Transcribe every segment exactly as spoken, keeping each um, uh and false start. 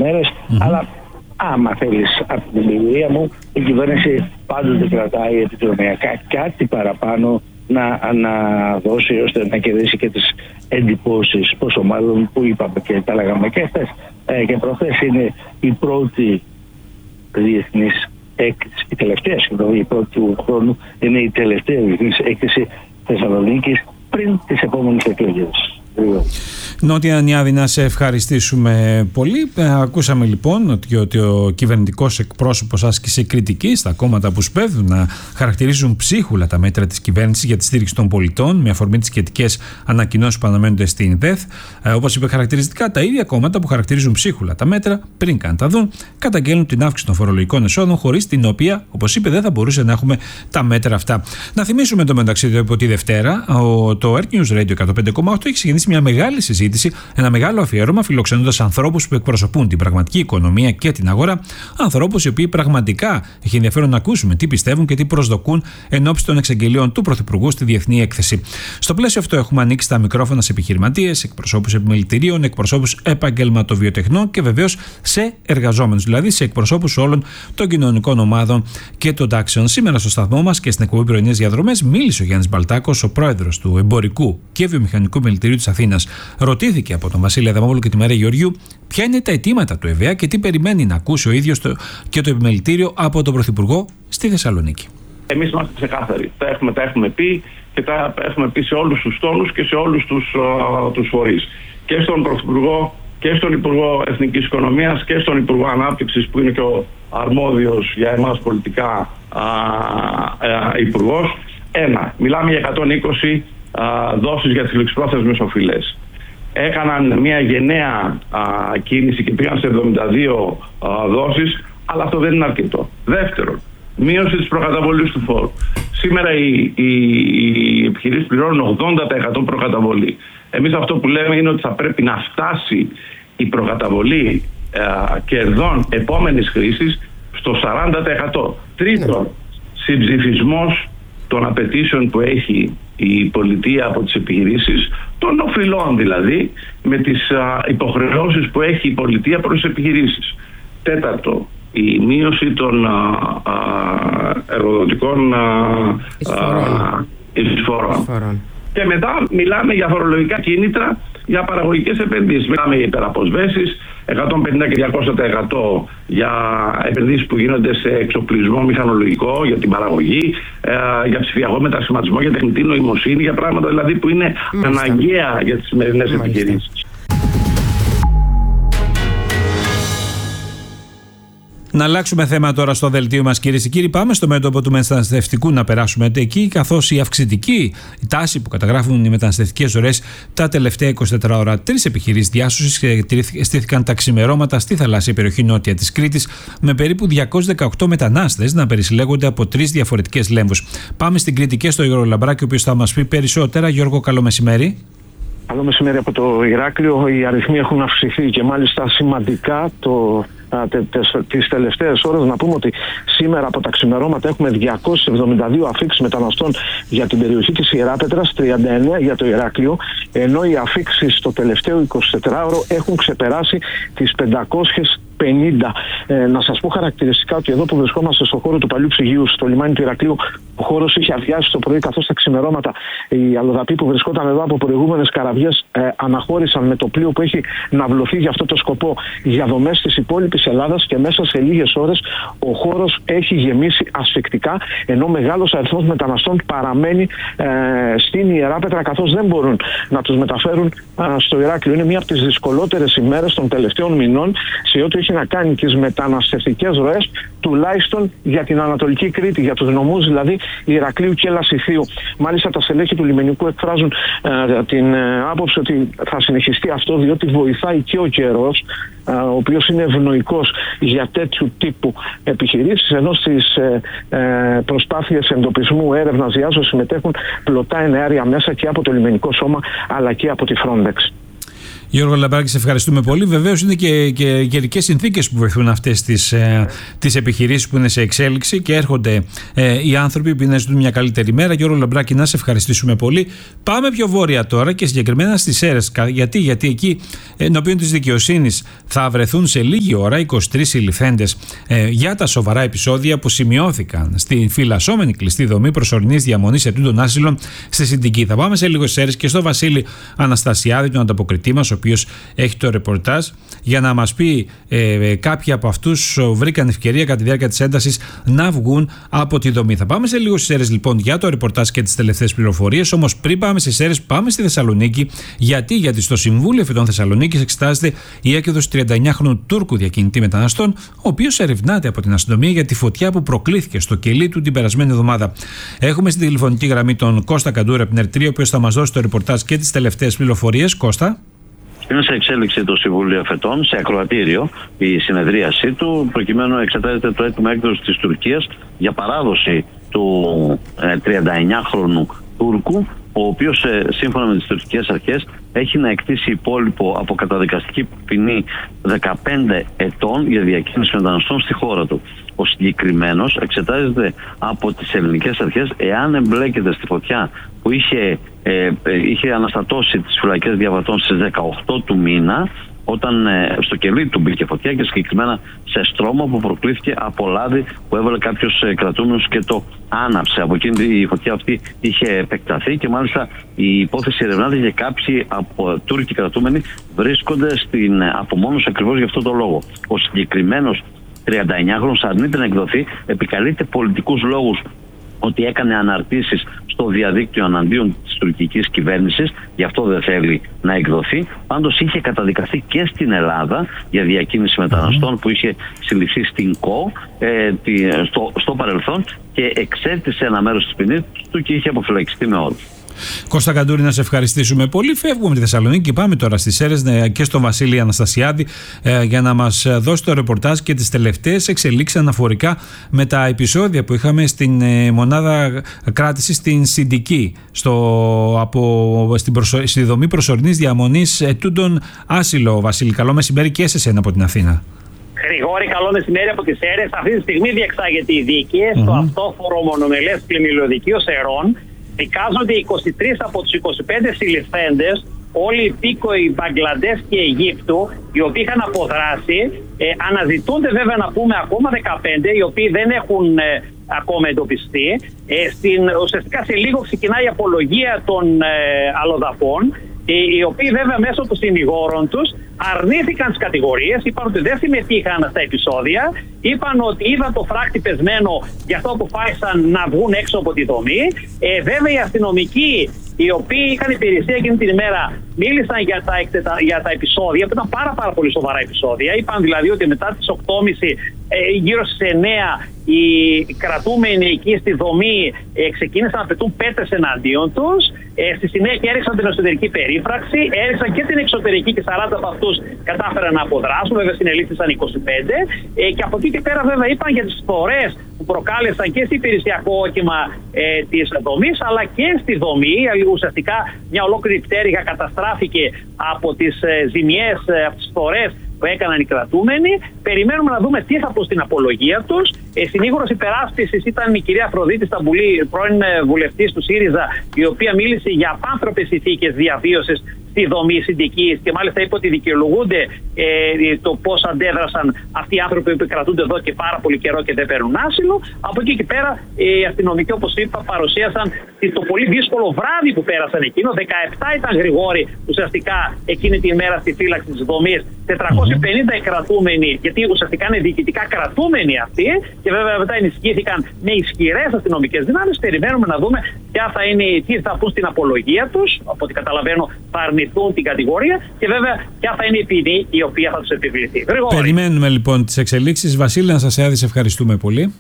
μέρες, mm-hmm. αλλά άμα θέλεις, από την εμπειρία μου, η κυβέρνηση πάντοτε κρατάει επιδρομιακά κάτι παραπάνω να, να δώσει ώστε να κερδίσει και τις εντυπώσεις, πόσο μάλλον που είπαμε και τα λέγαμε και χθες ε, και προχθές είναι η πρώτη διεθνής έκθεση, η τελευταία συγγνώμη, η πρώτη του χρόνου είναι η τελευταία διεθνής έκθεση Θεσσαλονίκης πριν τις επόμενες εκλογές. Νότια Νιάδη, να σε ευχαριστήσουμε πολύ. Ακούσαμε λοιπόν ότι, ότι ο κυβερνητικός εκπρόσωπος άσκησε κριτική στα κόμματα που σπέβδουν να χαρακτηρίζουν ψίχουλα τα μέτρα της κυβέρνησης για τη στήριξη των πολιτών, με αφορμή τις σχετικές ανακοινώσεις που αναμένονται στην ΔΕΘ. Ε, όπως είπε χαρακτηριστικά, τα ίδια κόμματα που χαρακτηρίζουν ψίχουλα τα μέτρα, πριν καν τα δουν, καταγγέλνουν την αύξηση των φορολογικών εσόδων, χωρίς την οποία, όπως είπε, δεν θα μπορούσε να έχουμε τα μέτρα αυτά. Να θυμίσουμε το μεταξύ από τη Δευτέρα, ο, το Air News Radio εκατόν πέντε κόμμα οκτώ έχει ξεκινήσει μια μεγάλη συζήτηση, ένα μεγάλο αφιέρωμα, φιλοξενώντας ανθρώπους που εκπροσωπούν την πραγματική οικονομία και την αγορά, ανθρώπους οι οποίοι πραγματικά έχει ενδιαφέρον να ακούσουμε τι πιστεύουν και τι προσδοκούν ενόψει των εξαγγελίων του Πρωθυπουργού στη Διεθνή Έκθεση. Στο πλαίσιο αυτό, έχουμε ανοίξει τα μικρόφωνα σε επιχειρηματίες, εκπροσώπους επιμελητηρίων, εκπροσώπους επαγγελματοβιοτεχνών και βεβαίως σε εργαζόμενους, δηλαδή σε εκπροσώπους όλων των κοινωνικών ομάδων και των τάξεων. Σήμερα στο σταθμό μας και στην εκπομπή Πρωινές Διαδρομές μίλησε ο Γιάννης Μπαλτάκος, ο πρόεδρος του Εμπορικού και Βιομηχανικού Επιμελητηρίου της Αθήνας. Ρωτήθηκε από τον Βασίλη Αδαμόπουλο και τη Μαρία Γεωργιού ποια είναι τα αιτήματα του ΕΒΕΑ και τι περιμένει να ακούσει ο ίδιος το, και το επιμελητήριο από τον Πρωθυπουργό στη Θεσσαλονίκη. Εμείς είμαστε ξεκάθαροι. Τα έχουμε, τα έχουμε πει και τα έχουμε πει σε όλους τους τόνους και σε όλους τους, uh, τους φορείς. Και στον Πρωθυπουργό και στον Υπουργό Εθνικής Οικονομίας και στον Υπουργό Ανάπτυξης, που είναι και ο αρμόδιος για εμάς πολιτικά uh, uh, υπουργός. Ένα, μιλάμε για εκατόν είκοσι uh, δόσεις για τις ληξιπρόθεσμες οφειλές. Έκαναν μια γενναία α, κίνηση και πήγαν σε εβδομήντα δύο α, δόσεις, αλλά αυτό δεν είναι αρκετό. Δεύτερον, μείωση της προκαταβολής του φόρου. Σήμερα οι, οι, οι επιχειρήσεις πληρώνουν ογδόντα τοις εκατό προκαταβολή. Εμείς αυτό που λέμε είναι ότι θα πρέπει να φτάσει η προκαταβολή α, κερδών επόμενης χρήσης στο σαράντα τοις εκατό. Τρίτον, συμψηφισμός των απαιτήσεων που έχει η πολιτεία από τις επιχειρήσεις, των οφειλών δηλαδή, με τις α, υποχρεώσεις που έχει η πολιτεία προς τις επιχειρήσεις. Τέταρτο, η μείωση των α, α, εργοδοτικών εισφορών. Και μετά μιλάμε για φορολογικά κίνητρα για παραγωγικές επενδύσεις. Μιλάμε για υπεραποσβέσεις, εκατόν πενήντα και διακόσια τοις εκατό για επενδύσεις που γίνονται σε εξοπλισμό μηχανολογικό, για την παραγωγή, ε, για ψηφιακό μετασχηματισμό, για τεχνητή νοημοσύνη, για πράγματα δηλαδή που είναι Μάλιστα. αναγκαία για τις σημερινές επιχειρήσεις. Να αλλάξουμε θέμα τώρα στο δελτίο μας, κυρίες και κύριοι. Πάμε στο μέτωπο του μεταναστευτικού να περάσουμε εκεί, καθώς η αυξητική η τάση που καταγράφουν οι μεταναστευτικές ροές τα τελευταία είκοσι τέσσερις ώρα. Τρεις επιχειρήσεις διάσωσης στήθηκαν τα ξημερώματα στη θαλάσσια περιοχή νότια της Κρήτης, με περίπου διακόσιους δεκαοκτώ μετανάστες να περισυλλέγονται από τρεις διαφορετικές λέμβους. Πάμε στην Κρήτη και στο Γιώργο Λαμπράκη, ο οποίος θα μας πει περισσότερα. Γιώργο, καλό μεσημέρι. Καλό μεσημέρι από το Ηράκλειο. Οι αριθμοί έχουν αυξηθεί και μάλιστα σημαντικά το, α, τε, τε, τις τελευταίες ώρες. Να πούμε ότι σήμερα από τα ξημερώματα έχουμε διακόσιες εβδομήντα δύο αφήξεις μεταναστών για την περιοχή της Ιεράπετρας, τριάντα εννέα για το Ηράκλειο, ενώ οι αφήξεις στο τελευταίο εικοσιτετράωρο έχουν ξεπεράσει τις πεντακόσιες πενήντα. Ε, να σας πω χαρακτηριστικά ότι εδώ που βρισκόμαστε στο χώρο του παλιού ψυγείου, στο λιμάνι του Ηρακλείου, ο χώρος είχε αδειάσει το πρωί, καθώς τα ξημερώματα οι αλλοδαποί που βρισκόταν εδώ από προηγούμενες καραβιές ε, αναχώρησαν με το πλοίο που έχει ναυλωθεί για αυτό το σκοπό για δομές της υπόλοιπης Ελλάδας, και μέσα σε λίγες ώρες ο χώρος έχει γεμίσει ασφυκτικά, ενώ μεγάλος αριθμός μεταναστών παραμένει ε, στην Ιεράπετρα, καθώς δεν μπορούν να τους μεταφέρουν ε, στο Ηράκλειο. Είναι μία από τις δυσκολότερες ημέρες των τελευταίων μηνών σε ό,τι έχει να κάνει τις μεταναστευτικές ροές, τουλάχιστον για την Ανατολική Κρήτη, για τους νομούς δηλαδή Ηρακλείου και Λασιθίου. Μάλιστα τα στελέχη του λιμενικού εκφράζουν ε, την ε, άποψη ότι θα συνεχιστεί αυτό, διότι βοηθάει και ο καιρός, ε, ο οποίος είναι ευνοϊκός για τέτοιου τύπου επιχειρήσεις, ενώ στις ε, ε, προσπάθειες εντοπισμού, έρευνας, διάσωσης συμμετέχουν πλωτά εναέρια μέσα και από το λιμενικό σώμα αλλά και από τη Frontex. Γιώργο Λαμπράκη, σε ευχαριστούμε πολύ. Βεβαίως είναι και, και καιρικές συνθήκες που βοηθούν αυτές τις, ε, τις επιχειρήσεις που είναι σε εξέλιξη και έρχονται ε, οι άνθρωποι που ζητούν μια καλύτερη μέρα. Γιώργο Λαμπράκη, να σε ευχαριστήσουμε πολύ. Πάμε πιο βόρεια τώρα και συγκεκριμένα στις Σέρρες. Γιατί, γιατί εκεί ενώπιον της δικαιοσύνης θα βρεθούν σε λίγη ώρα είκοσι τρεις συλληφθέντες ε, για τα σοβαρά επεισόδια που σημειώθηκαν στη φυλασσόμενη κλειστή δομή προσωρινής διαμονής ετούντων άσυλων στη Συντική. Θα πάμε σε λίγο στις Σέρρες και στο Βασίλη Αναστασιάδη, τον ανταποκριτή μας, ο οποίος έχει το ρεπορτάζ, για να μας πει ε, κάποιοι από αυτούς βρήκαν ευκαιρία κατά τη διάρκεια της έντασης να βγουν από τη δομή. Θα πάμε σε λίγο στις Σέρρες λοιπόν για το ρεπορτάζ και τις τελευταίες πληροφορίες. Όμως πριν πάμε στις Σέρρες, πάμε στη Θεσσαλονίκη. Γιατί, γιατί στο Συμβούλιο Φοιτών Θεσσαλονίκης εξετάζεται η έκδοση τριάντα εννιάχρονου Τούρκου διακινητή μεταναστών, ο οποίος ερευνάται από την αστυνομία για τη φωτιά που προκλήθηκε στο κελί του την περασμένη εβδομάδα. Έχουμε στην τηλεφωνική γραμμή τον Κώστα Καντούρα από την Ερτρία, ο οποίος θα μας δώσει το ρεπορτάζ και τις τελευταίες πληροφορίες. Κώστα. Είναι σε εξέλιξη το Συμβούλιο Φετών, σε ακροατήριο η συνεδρίασή του, προκειμένου να εξετάζεται το αίτημα έκδοσης της Τουρκίας για παράδοση του ε, τριάντα εννιάχρονου Τούρκου, ο οποίος ε, σύμφωνα με τις τουρκικές αρχές έχει να εκτίσει υπόλοιπο από καταδικαστική ποινή δεκαπέντε ετών για διακίνηση μεταναστών στη χώρα του. Ο συγκεκριμένος εξετάζεται από τις ελληνικές αρχές εάν εμπλέκεται στη φωτιά που είχε, ε, είχε αναστατώσει τις φυλακές διαβατών στις δεκαοκτώ του μήνα, όταν ε, στο κελί του μπήκε φωτιά και συγκεκριμένα σε στρώμα που προκλήθηκε από λάδι που έβαλε κάποιος ε, κρατούμενος και το άναψε. Από εκείνη η φωτιά αυτή είχε επεκταθεί και μάλιστα η υπόθεση ερευνάται και κάποιοι από Τούρκοι κρατούμενοι βρίσκονται στην απομόνωση ακριβώς γι' αυτό το λόγο. Ο συγκεκριμένος τριάντα εννιάχρονος αρνείται να εκδοθεί, επικαλείται πολιτικούς λόγους ότι έκανε αναρτήσεις στο διαδίκτυο εναντίον της τουρκικής κυβέρνησης, γι' αυτό δεν θέλει να εκδοθεί. Πάντως είχε καταδικαστεί και στην Ελλάδα για διακίνηση μεταναστών που είχε συλληφθεί στην ΚΟ ε, στο, στο παρελθόν και εξέτησε ένα μέρος της ποινής του και είχε αποφυλακιστεί με όρους. Κώστα Καντούρη, να σε ευχαριστήσουμε πολύ. Φεύγουμε από τη Θεσσαλονίκη και πάμε τώρα στις Σέρρες και στο Βασίλη Αναστασιάδη ε, για να μας δώσει το ρεπορτάζ και τις τελευταίες εξελίξεις αναφορικά με τα επεισόδια που είχαμε στην ε, μονάδα κράτησης στην Συντική, στο, από, στην προσω, στη δομή προσωρινής διαμονής ετούντων άσυλο. Βασίλη, καλό μεσημέρι και σε εσένα από την Αθήνα. Γρηγόρη, καλό μεσημέρι από τις Σέρρες. Αυτή τη στιγμή διεξάγεται η δίκη mm-hmm. στο αυτόφορο μονομελές πλημμυλιωδικείο Σερών. Δικάζονται είκοσι τρεις από τους είκοσι πέντε συλληφθέντες, όλοι υπήκοοι Μπαγκλαντές και Αιγύπτου, οι οποίοι είχαν αποδράσει. Ε, αναζητούνται βέβαια να πούμε ακόμα δεκαπέντε, οι οποίοι δεν έχουν ε, ακόμα εντοπιστεί. Ε, στην, ουσιαστικά σε λίγο ξεκινάει η απολογία των ε, αλλοδαπών, οι οποίοι βέβαια μέσω των συνηγόρων τους αρνήθηκαν τις κατηγορίες, είπαν ότι δεν συμμετείχαν στα επεισόδια, είπαν ότι είδαν το φράκτη πεσμένο, γι' αυτό αποφάσισαν να βγουν έξω από τη δομή. Ε, βέβαια οι αστυνομικοί, οι οποίοι είχαν υπηρεσία εκείνη την ημέρα, μίλησαν για τα, για τα επεισόδια, που ήταν πάρα, πάρα πολύ σοβαρά επεισόδια. Είπαν δηλαδή ότι μετά τις οκτώ και μισή, ε, γύρω στις εννιά, οι κρατούμενοι εκεί στη δομή ε, ξεκίνησαν να πετούν πέτρες εναντίον τους. Ε, στη συνέχεια έριξαν την εσωτερική περίφραξη, έριξαν και την εξωτερική και σαράντα από αυτούς κατάφεραν να αποδράσουν. Βέβαια συνελήφθησαν είκοσι πέντε. Ε, και από εκεί και πέρα βέβαια είπαν για τις φορές που προκάλεσαν και στο υπηρεσιακό όχημα ε, της δομής, αλλά και στη δομή. Ουσιαστικά μια ολόκληρη πτέρυγα καταστράφηκε από τις ε, ζημιές, ε, από τις φορές που έκαναν οι κρατούμενοι. Περιμένουμε να δούμε τι θα πω στην απολογία τους. Ε, συνήγορος υπεράσπισης ήταν η κυρία Αφροδίτη Σταμπουλή, πρώην βουλευτής του ΣΥΡΙΖΑ, η οποία μίλησε για απάνθρωπες συνθήκες διαβίωσης στη δομή Συντικής και μάλιστα είπε ότι δικαιολογούνται ε, το πώς αντέδρασαν αυτοί οι άνθρωποι που κρατούνται εδώ και πάρα πολύ καιρό και δεν παίρνουν άσυλο. Από εκεί και πέρα οι αστυνομικοί, όπως είπα, παρουσίασαν το πολύ δύσκολο βράδυ που πέρασαν εκείνο. δεκαεπτά ήταν Γρηγόρη ουσιαστικά εκείνη τη μέρα στη φύλαξη της δομής. τετρακόσιοι πενήντα οι κρατούμενοι, γιατί ουσιαστικά είναι διοικητικά κρατούμενοι αυτοί, και βέβαια μετά ενισχύθηκαν με ισχυρές αστυνομικές δυνάμεις. Περιμένουμε να δούμε ποια θα είναι, τι θα πούν στην απολογία τους. Από ό,τι καταλαβαίνω, θα αρνηθούν την κατηγορία και βέβαια ποια θα είναι η ποινή η οποία θα τους επιβληθεί. Γρηγόρη. Περιμένουμε λοιπόν τις εξελίξεις. Βασίλη Αναστασιάδη, σε ευχαριστούμε πολύ.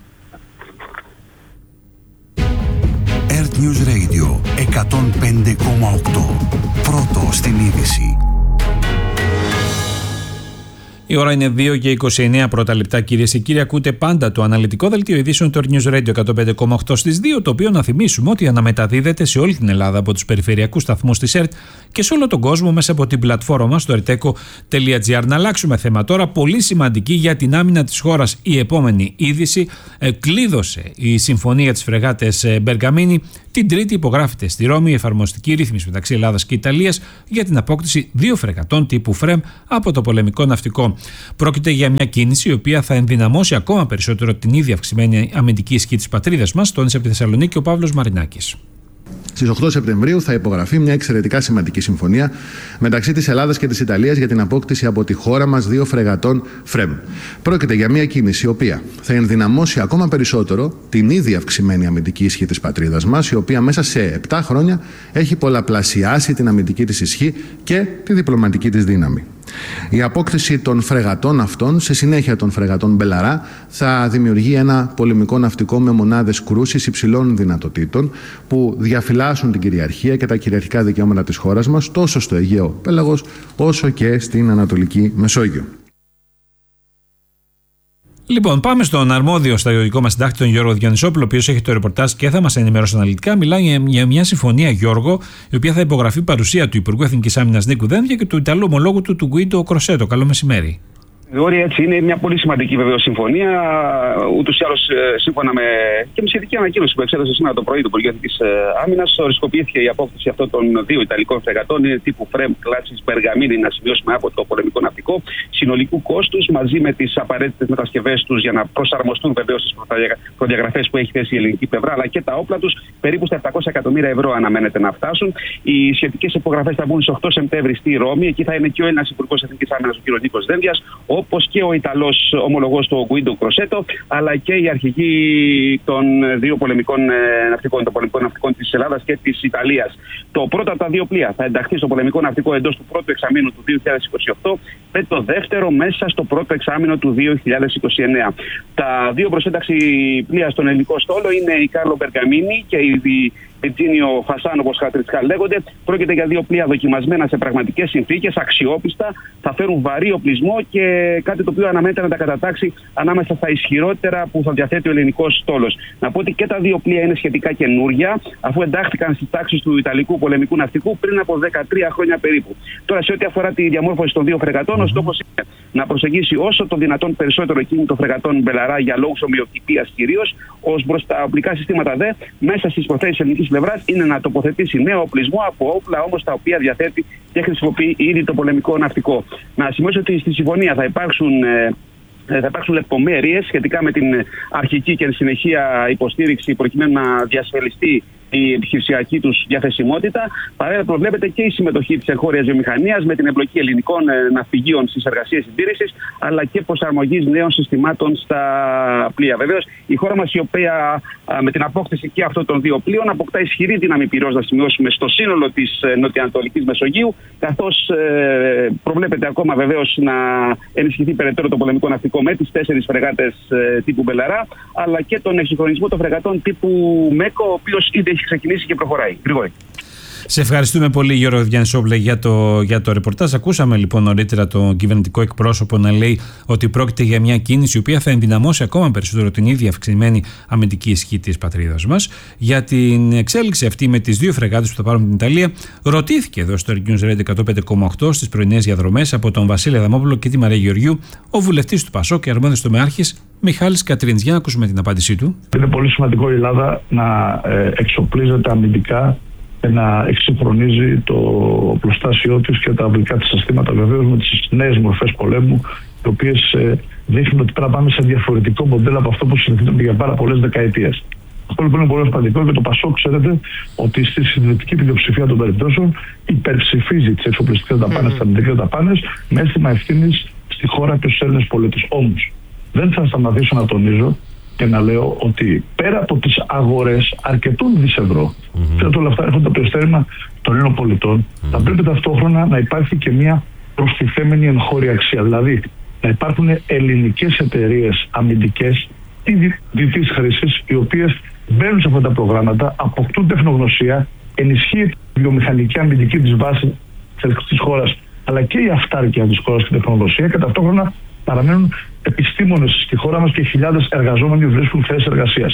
Earth News Radio εκατόν πέντε κόμμα οκτώ. Πρώτο στην είδηση. Η ώρα είναι δύο και είκοσι εννέα πρώτα λεπτά, κυρίες και κύριοι. Ακούτε πάντα το αναλυτικό δελτίο ειδήσεων του News Radio εκατόν πέντε κόμμα οκτώ στις δύο, το οποίο να θυμίσουμε ότι αναμεταδίδεται σε όλη την Ελλάδα από τους περιφερειακούς σταθμούς της ΕΡΤ και σε όλο τον κόσμο μέσα από την πλατφόρμα μας στο ερτέκο τελεία τζι άρ. Να αλλάξουμε θέμα τώρα. Πολύ σημαντική για την άμυνα της χώρας η επόμενη είδηση. Ε, κλείδωσε η συμφωνία της φρεγάτες ε, Μπεργαμίνη. Την Τρίτη υπογράφεται στη Ρώμη η εφαρμοστική ρύθμιση μεταξύ Ελλάδας και Ιταλίας για την απόκτηση δύο φρεγατών τύπου Φρεμ από το πολεμικό ναυτικό. Πρόκειται για μια κίνηση η οποία θα ενδυναμώσει ακόμα περισσότερο την ήδη αυξημένη αμυντική ισχύ της πατρίδας μας, τόνισε από τη Θεσσαλονίκη ο Παύλος Μαρινάκης. Στις οκτώ Σεπτεμβρίου θα υπογραφεί μια εξαιρετικά σημαντική συμφωνία μεταξύ της Ελλάδας και της Ιταλίας για την απόκτηση από τη χώρα μας δύο φρεγατών Φρεμ. Πρόκειται για μια κίνηση η οποία θα ενδυναμώσει ακόμα περισσότερο την ήδη αυξημένη αμυντική ισχύ της πατρίδας μας, η οποία μέσα σε επτά χρόνια έχει πολλαπλασιάσει την αμυντική της ισχύ και τη διπλωματική της δύναμη. Η απόκτηση των φρεγατών αυτών, σε συνέχεια των φρεγατών Μπελαρά, θα δημιουργεί ένα πολεμικό ναυτικό με μονάδες κρούσης υψηλών δυνατοτήτων που διαφυλάσσουν την κυριαρχία και τα κυριαρχικά δικαιώματα της χώρας μας τόσο στο Αιγαίο Πέλαγος όσο και στην Ανατολική Μεσόγειο. Λοιπόν, πάμε στον αρμόδιο στρατιωτικό μας συντάκτη, τον Γιώργο Διονυσόπουλο, ο οποίος έχει το ρεπορτάζ και θα μας ενημερώσει αναλυτικά. Μιλάει για μια συμφωνία, Γιώργο, η οποία θα υπογραφεί παρουσία του Υπουργού Εθνικής Άμυνας Νίκου Δένδια και του Ιταλού ομολόγου του, του Γκουίντο Κροσέτο. Καλό μεσημέρι. Γρηγόρη, έτσι είναι μια πολύ σημαντική βεβαίως συμφωνία. Ούτως ή άλλως, σύμφωνα με και με σχετική ανακοίνωση που εξέδωσε σήμερα το πρωί του Υπουργείου Εθνικής Άμυνας, οριστικοποιήθηκε η απόκτηση αυτών των δύο Ιταλικών φρεγατών. Είναι τύπου Φρεμ κλάσης Μπεργαμίνη, να σημειώσουμε, από το πολεμικό ναυτικό. Συνολικού κόστους μαζί με τις απαραίτητες μετασκευές τους για να προσαρμοστούν βεβαίως στις προδιαγραφές που έχει θέσει η ελληνική πλευρά, αλλά και τα όπλα τους, περίπου στα επτακόσια εκατομμύρια ευρώ αναμένεται να φτάσουν. Οι σχετικές υπογραφές θα μπουν στις οκτώ Σεπτεμβρίου στη Ρώμη. Εκεί θα είναι και ο Έλληνας Υπουργός Εθνικής Άμυνας, ο κ. Νίκος Δένδιας, όπως και ο Ιταλός ομολογός του Γκουίντο Κροσέτο, αλλά και οι αρχηγοί των δύο πολεμικών ναυτικών, των πολεμικών ναυτικών της Ελλάδας και της Ιταλίας. Το πρώτο από τα δύο πλοία θα ενταχθεί στο πολεμικό ναυτικό εντός του πρώτου εξαμήνου του δύο χιλιάδες είκοσι οκτώ, με το δεύτερο μέσα στο πρώτο εξάμηνο του δύο χιλιάδες είκοσι εννέα. Τα δύο προς ένταξη πλοία στον ελληνικό στόλο είναι η Κάρλο Μπεργαμίνη και η Βιτζίνιο Φασάν, όπως χαρακτηριστικά λέγονται. Πρόκειται για δύο πλοία δοκιμασμένα σε πραγματικές συνθήκες, αξιόπιστα, θα φέρουν βαρύ οπλισμό και κάτι το οποίο αναμένεται να τα κατατάξει ανάμεσα στα ισχυρότερα που θα διαθέτει ο ελληνικός στόλος. Να πω ότι και τα δύο πλοία είναι σχετικά καινούρια, αφού εντάχθηκαν στις τάξεις του Ιταλικού πολεμικού ναυτικού πριν από δεκατρία χρόνια περίπου. Τώρα, σε ό,τι αφορά τη διαμόρφωση των δύο φρεγατών, mm-hmm. ο στόχος είναι να προσεγγίσει όσο το δυνατόν περισσότερο εκείνη των φρεγατών Μπελαρά για λόγους ομοιοτυπίας κυρίως, ως προς τα οπλικά συστήματα δε, μέσα στις προθέσεις ελληνικής πλευράς είναι να τοποθετήσει νέο οπλισμό από όπλα όμως τα οποία διαθέτει και χρησιμοποιεί ήδη το πολεμικό ναυτικό. Να σημειώσω ότι στη συμφωνία θα υπάρξουν. Ε, Θα υπάρξουν λεπτομέρειες σχετικά με την αρχική και συνεχεία υποστήριξη προκειμένου να διασφαλιστεί η επιχειρησιακή τους διαθεσιμότητα. Παράλληλα, προβλέπεται και η συμμετοχή της εγχώριας βιομηχανίας με την εμπλοκή ελληνικών ναυπηγείων στις εργασίες συντήρησης, αλλά και προσαρμογής νέων συστημάτων στα πλοία. Βεβαίως, η χώρα μας, η οποία με την απόκτηση και αυτών των δύο πλοίων αποκτά ισχυρή δύναμη πυρός, να σημειώσουμε, στο σύνολο της νοτιοανατολικής Μεσογείου, καθώς ε, προβλέπεται ακόμα βεβαίως να ενισχυθεί περαιτέρω το πολεμικό ναυτικό με τις τέσσερις φρεγάτες ε, τύπου Μπελαρά, αλλά και τον εξυγχρονισμό των φρεγατών τύπου Μέκο, ο οποίος ήδη έχει ξεκινήσει και προχωράει. Γρηγόρη. Σε ευχαριστούμε πολύ, Γιώργο Διονυσόπουλε, για το, για το ρεπορτάζ. Ακούσαμε λοιπόν νωρίτερα τον κυβερνητικό εκπρόσωπο να λέει ότι πρόκειται για μια κίνηση η οποία θα ενδυναμώσει ακόμα περισσότερο την ίδια αυξημένη αμυντική ισχύ της πατρίδας μας. Για την εξέλιξη αυτή με τις δύο φρεγάτες που θα πάρουν την Ιταλία, ρωτήθηκε εδώ στο News Radio εκατόν πέντε κόμμα οκτώ στις πρωινές διαδρομές από τον Βασίλη Αδαμόπουλο και τη Μαρία Γεωργιού, ο βουλευτής του ΠΑΣΟΚ και αρμόδιος τομεάρχης Μιχάλης Κατρίνης. Για να ακούσουμε την απάντησή του. Είναι πολύ σημαντικό η Ελλάδα να ε, εξοπλίζεται αμυντικά και να εξυγχρονίζει το οπλοστάσιό της και τα αμυντικά της συστήματα, βεβαίως με τις νέες μορφές πολέμου, οι οποίες ε, δείχνουν ότι πρέπει να πάμε σε διαφορετικό μοντέλο από αυτό που συνηθίζεται για πάρα πολλές δεκαετίες. Αυτό λοιπόν είναι πολύ σημαντικό και το ΠΑΣΟΚ, ξέρετε, ότι στη συντηρητική πλειοψηφία των περιπτώσεων υπερψηφίζει τις εξοπλιστικές δαπάνες, τις αμυντικές δαπάνες, με αίσθημα ευθύνης στη χώρα και στους Έλληνες πολίτες. Όμως, δεν θα σταματήσω να τονίζω και να λέω ότι πέρα από τις αγορές αρκετών δις ευρώ, mm-hmm. όλα αυτά έρχονται από το εστέρημα των Ελλήνων πολιτών, mm-hmm. θα πρέπει ταυτόχρονα να υπάρχει και μια προστιθέμενη εγχώρια αξία. Δηλαδή, να υπάρχουν ελληνικές εταιρείες αμυντικές ή διτής χρήσης, οι οποίες μπαίνουν σε αυτά τα προγράμματα, αποκτούν τεχνογνωσία, ενισχύει τη βιομηχανική αμυντική της βάση της χώρας αλλά και η αυτάρκεια της χώρας και η τεχνογνωσία, και ταυτόχρονα παραμένουν επιστήμονες στη χώρα μας και χιλιάδες εργαζόμενοι βρίσκουν θέσεις εργασίας.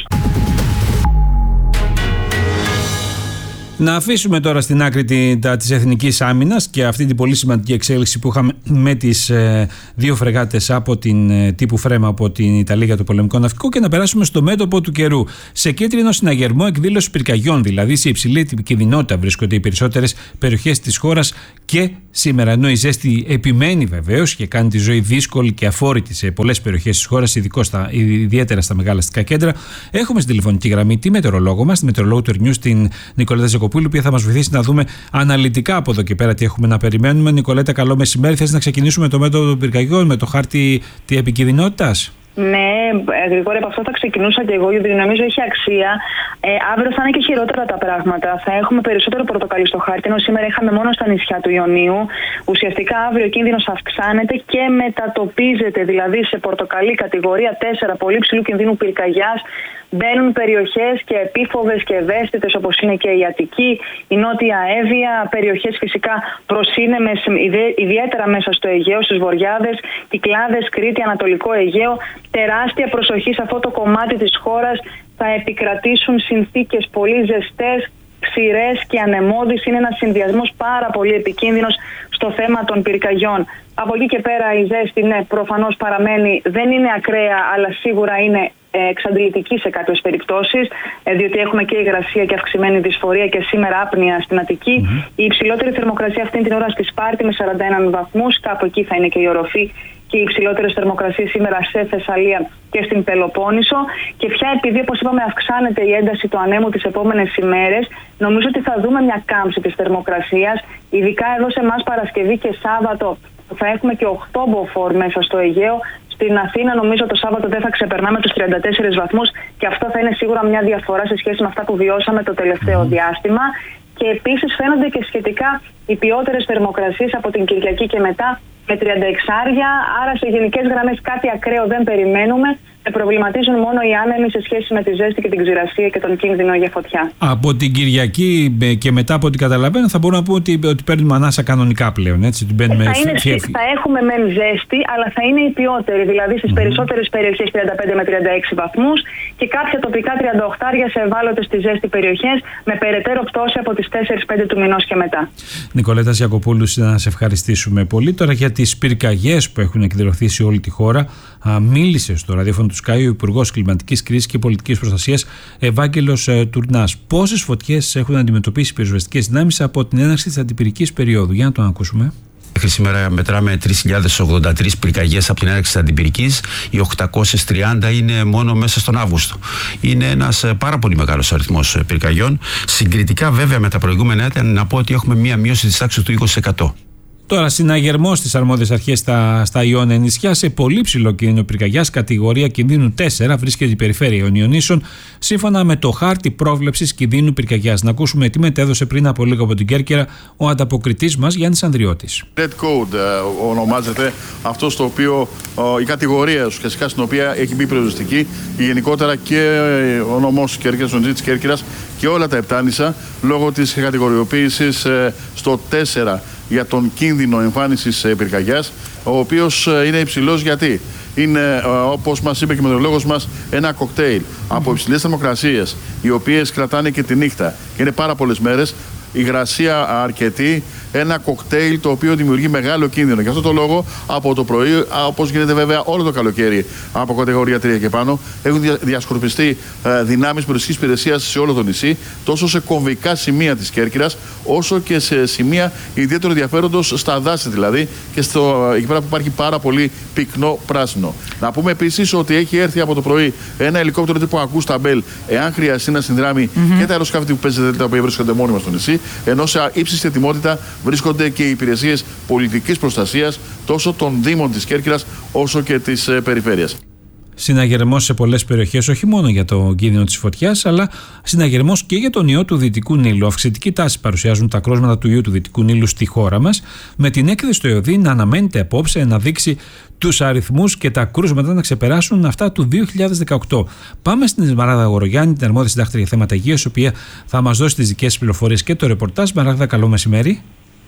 Να αφήσουμε τώρα στην άκρη της εθνικής άμυνας και αυτή την πολύ σημαντική εξέλιξη που είχαμε με τις ε, δύο φρεγάτες από την ε, τύπου Φρέμα από την Ιταλία για το πολεμικό ναυτικό και να περάσουμε στο μέτωπο του καιρού. Σε κίτρινο συναγερμό εκδήλωση πυρκαγιών, δηλαδή σε υψηλή επικινδυνότητα βρίσκονται οι περισσότερες περιοχές της χώρας και σήμερα, ενώ η ζέστη επιμένει βεβαίως και κάνει τη ζωή δύσκολη και αφόρητη σε πολλές περιοχές της χώρας, ιδιαίτερα στα μεγάλα αστικά κέντρα. Έχουμε στην τηλεφωνική γραμμή τη μετεωρολόγο μας, τη μετεωρολόγο του Ερνιούς, την Νικολέτα Ζακοπούλου, η οποία θα μας βοηθήσει να δούμε αναλυτικά από εδώ και πέρα τι έχουμε να περιμένουμε. Νικολέτα, καλό μεσημέρι. Θες να ξεκινήσουμε με το μέτωπο των πυρκαγιών, με το χάρτη τη επικινδυνότητας? Ναι, Γρηγόρη, από αυτό θα ξεκινούσα και εγώ, γιατί νομίζω έχει αξία. Ε, αύριο θα είναι και χειρότερα τα πράγματα. Θα έχουμε περισσότερο πορτοκαλί στο χάρτη, ενώ σήμερα είχαμε μόνο στα νησιά του Ιωνίου. Ουσιαστικά αύριο ο κίνδυνος αυξάνεται και μετατοπίζεται, δηλαδή σε πορτοκαλί κατηγορία τέσσερα, πολύ ψηλού κινδύνου πυρκαγιάς. Μπαίνουν περιοχές και επίφοβες και ευαίσθητες, όπως είναι και η Αττική, η Νότια Εύβοια, περιοχές φυσικά προσύνεμες, ιδιαίτερα μέσα στο Αιγαίο, στις Βορειάδες, Κυκλάδες, Κρήτη, Ανατολικό Αιγαίο. Τεράστια προσοχή σε αυτό το κομμάτι της χώρας. Θα επικρατήσουν συνθήκες πολύ ζεστές, ξηρές και ανεμώδεις. Είναι ένας συνδυασμός πάρα πολύ επικίνδυνος στο θέμα των πυρκαγιών. Από εκεί και πέρα η ζέστη, ναι, προφανώς παραμένει, δεν είναι ακραία, αλλά σίγουρα είναι εξαντλητική σε κάποιες περιπτώσεις, διότι έχουμε και υγρασία και αυξημένη δυσφορία και σήμερα άπνοια στην Αττική. Mm-hmm. Η υψηλότερη θερμοκρασία αυτή την ώρα στη Σπάρτη με σαράντα ένα βαθμούς, κάπου εκεί θα είναι και η οροφή και οι υψηλότερες θερμοκρασίες σήμερα σε Θεσσαλία και στην Πελοπόννησο. Και πια επειδή, όπως είπαμε, αυξάνεται η ένταση του ανέμου τις επόμενες ημέρες, νομίζω ότι θα δούμε μια κάμψη της θερμοκρασίας, ειδικά εδώ σε εμάς Παρασκευή και Σάββατο. Θα έχουμε και οκτώ μποφόρ μέσα στο Αιγαίο. Στην Αθήνα νομίζω το Σάββατο δεν θα ξεπερνάμε τους τριάντα τέσσερις βαθμούς και αυτό θα είναι σίγουρα μια διαφορά σε σχέση με αυτά που βιώσαμε το τελευταίο mm. διάστημα. Και επίσης φαίνονται και σχετικά οι ποιότερες θερμοκρασίες από την Κυριακή και μετά με τριάντα έξι, άρα σε γενικές γραμμές κάτι ακραίο δεν περιμένουμε. Με προβληματίζουν μόνο οι άνεμοι σε σχέση με τη ζέστη και την ξηρασία και τον κίνδυνο για φωτιά. Από την Κυριακή και μετά, από ό,τι καταλαβαίνω, θα μπορούμε να πούμε ότι, ότι παίρνουμε ανάσα κανονικά πλέον. Έτσι, θα, είναι, θα έχουμε μεν ζέστη, αλλά θα είναι η ποιότερη. Δηλαδή στις mm-hmm. περισσότερες περιοχές τριάντα πέντε με τριάντα έξι βαθμούς και κάποια τοπικά τριάντα οκτώ σε ευάλωτες στη ζέστη περιοχές, με περαιτέρω πτώση από τις τέσσερις πέντε του μηνός και μετά. Νικολέτα Ζακοπούλου, να σε ευχαριστήσουμε πολύ. Τώρα για τις πυρκαγιές που έχουν εκδηλωθεί σε όλη τη χώρα, α, μίλησε στο ραδιόφωνο του Sky ο Υπουργός Κλιματικής Κρίσης και Πολιτικής Προστασίας Ευάγγελος ε, Τουρνάς. Πόσες φωτιές έχουν αντιμετωπίσει οι πυροσβεστικές δυνάμεις από την έναρξη της αντιπυρικής περίοδου? Για να το ακούσουμε. Μέχρι σήμερα μετράμε τρεις χιλιάδες ογδόντα τρεις πυρκαγιές από την έναρξη της αντιπυρικής. Οι οκτακόσιες τριάντα είναι μόνο μέσα στον Αύγουστο. Είναι ένας πάρα πολύ μεγάλος αριθμός πυρκαγιών. Συγκριτικά, βέβαια, με τα προηγούμενα έτη, να πω ότι έχουμε μία μείωση της τάξης του είκοσι τοις εκατό. Τώρα, συναγερμός στις αρμόδιες αρχές στα, στα Ιόνια νησιά, σε πολύ ψηλό κίνδυνο πυρκαγιάς, κατηγορία κινδύνου τέσσερα, βρίσκεται η περιφέρεια των Ιωνίσων, σύμφωνα με το χάρτη πρόβλεψης κινδύνου πυρκαγιάς. Να ακούσουμε τι μετέδωσε πριν από λίγο από την Κέρκυρα ο ανταποκριτής μας Γιάννης Ανδριώτης. Red Code ε, ονομάζεται αυτό στο οποίο ε, η κατηγορία ουσιαστικά στην οποία έχει μπει πυροσβεστική, γενικότερα και ε, ο νομός Κέρκυρας, ο Τζι της Κέρκυρας και όλα τα επτάνησα λόγω της κατηγοριοποίησης ε, στο τέσσερα για τον κίνδυνο εμφάνισης πυρκαγιάς, ο οποίος είναι υψηλός γιατί είναι, όπως μας είπε και ο μετεωρολόγος μας, ένα κοκτέιλ mm-hmm. από υψηλές θερμοκρασίες, οι οποίες κρατάνε και τη νύχτα και είναι πάρα πολλές μέρες, υγρασία αρκετή, ένα κοκτέιλ το οποίο δημιουργεί μεγάλο κίνδυνο. Γι' αυτό το λόγο από το πρωί, όπως γίνεται βέβαια όλο το καλοκαίρι από κατηγορία τρία και πάνω, έχουν διασκορπιστεί ε, δυνάμεις πυροσβεστικής υπηρεσίας σε όλο το νησί, τόσο σε κομβικά σημεία της Κέρκυρας, όσο και σε σημεία ιδιαίτερου ενδιαφέροντος στα δάση δηλαδή και στο, εκεί πέρα που υπάρχει πάρα πολύ πυκνό πράσινο. Να πούμε επίσης ότι έχει έρθει από το πρωί ένα ελικόπτερο τύπου Ακούστα Μπέλ, εάν χρειαστεί να συνδράμει mm-hmm. και τα αεροσκάφη που παίζεται, τα οποία βρίσκονται μόνιμα στο νησί, ενώ σε ύψιστη ετοιμότητα βρίσκονται και οι υπηρεσίες πολιτικής προστασίας τόσο των Δήμων της Κέρκυρας όσο και της ε, περιφέρειας. Συναγερμός σε πολλές περιοχές, όχι μόνο για το κίνδυνο της φωτιάς, αλλά συναγερμός και για τον ιό του Δυτικού Νείλου. Αυξητική τάση παρουσιάζουν τα κρούσματα του ιού του Δυτικού Νείλου στη χώρα μας, με την έκθεση στο ΕΟΔΗ να αναμένεται απόψε να δείξει τους αριθμούς και τα κρούσματα να ξεπεράσουν αυτά του δύο χιλιάδες δεκαοκτώ. Πάμε στην Μαράγδα Γορογιάννη, την αρμόδια συντάκτρια για θέματα υγείας, η οποία θα μας δώσει τις δικές της πληροφορίες και το ρεπορτάζ. Μαράγδα, καλό μεσημέρι.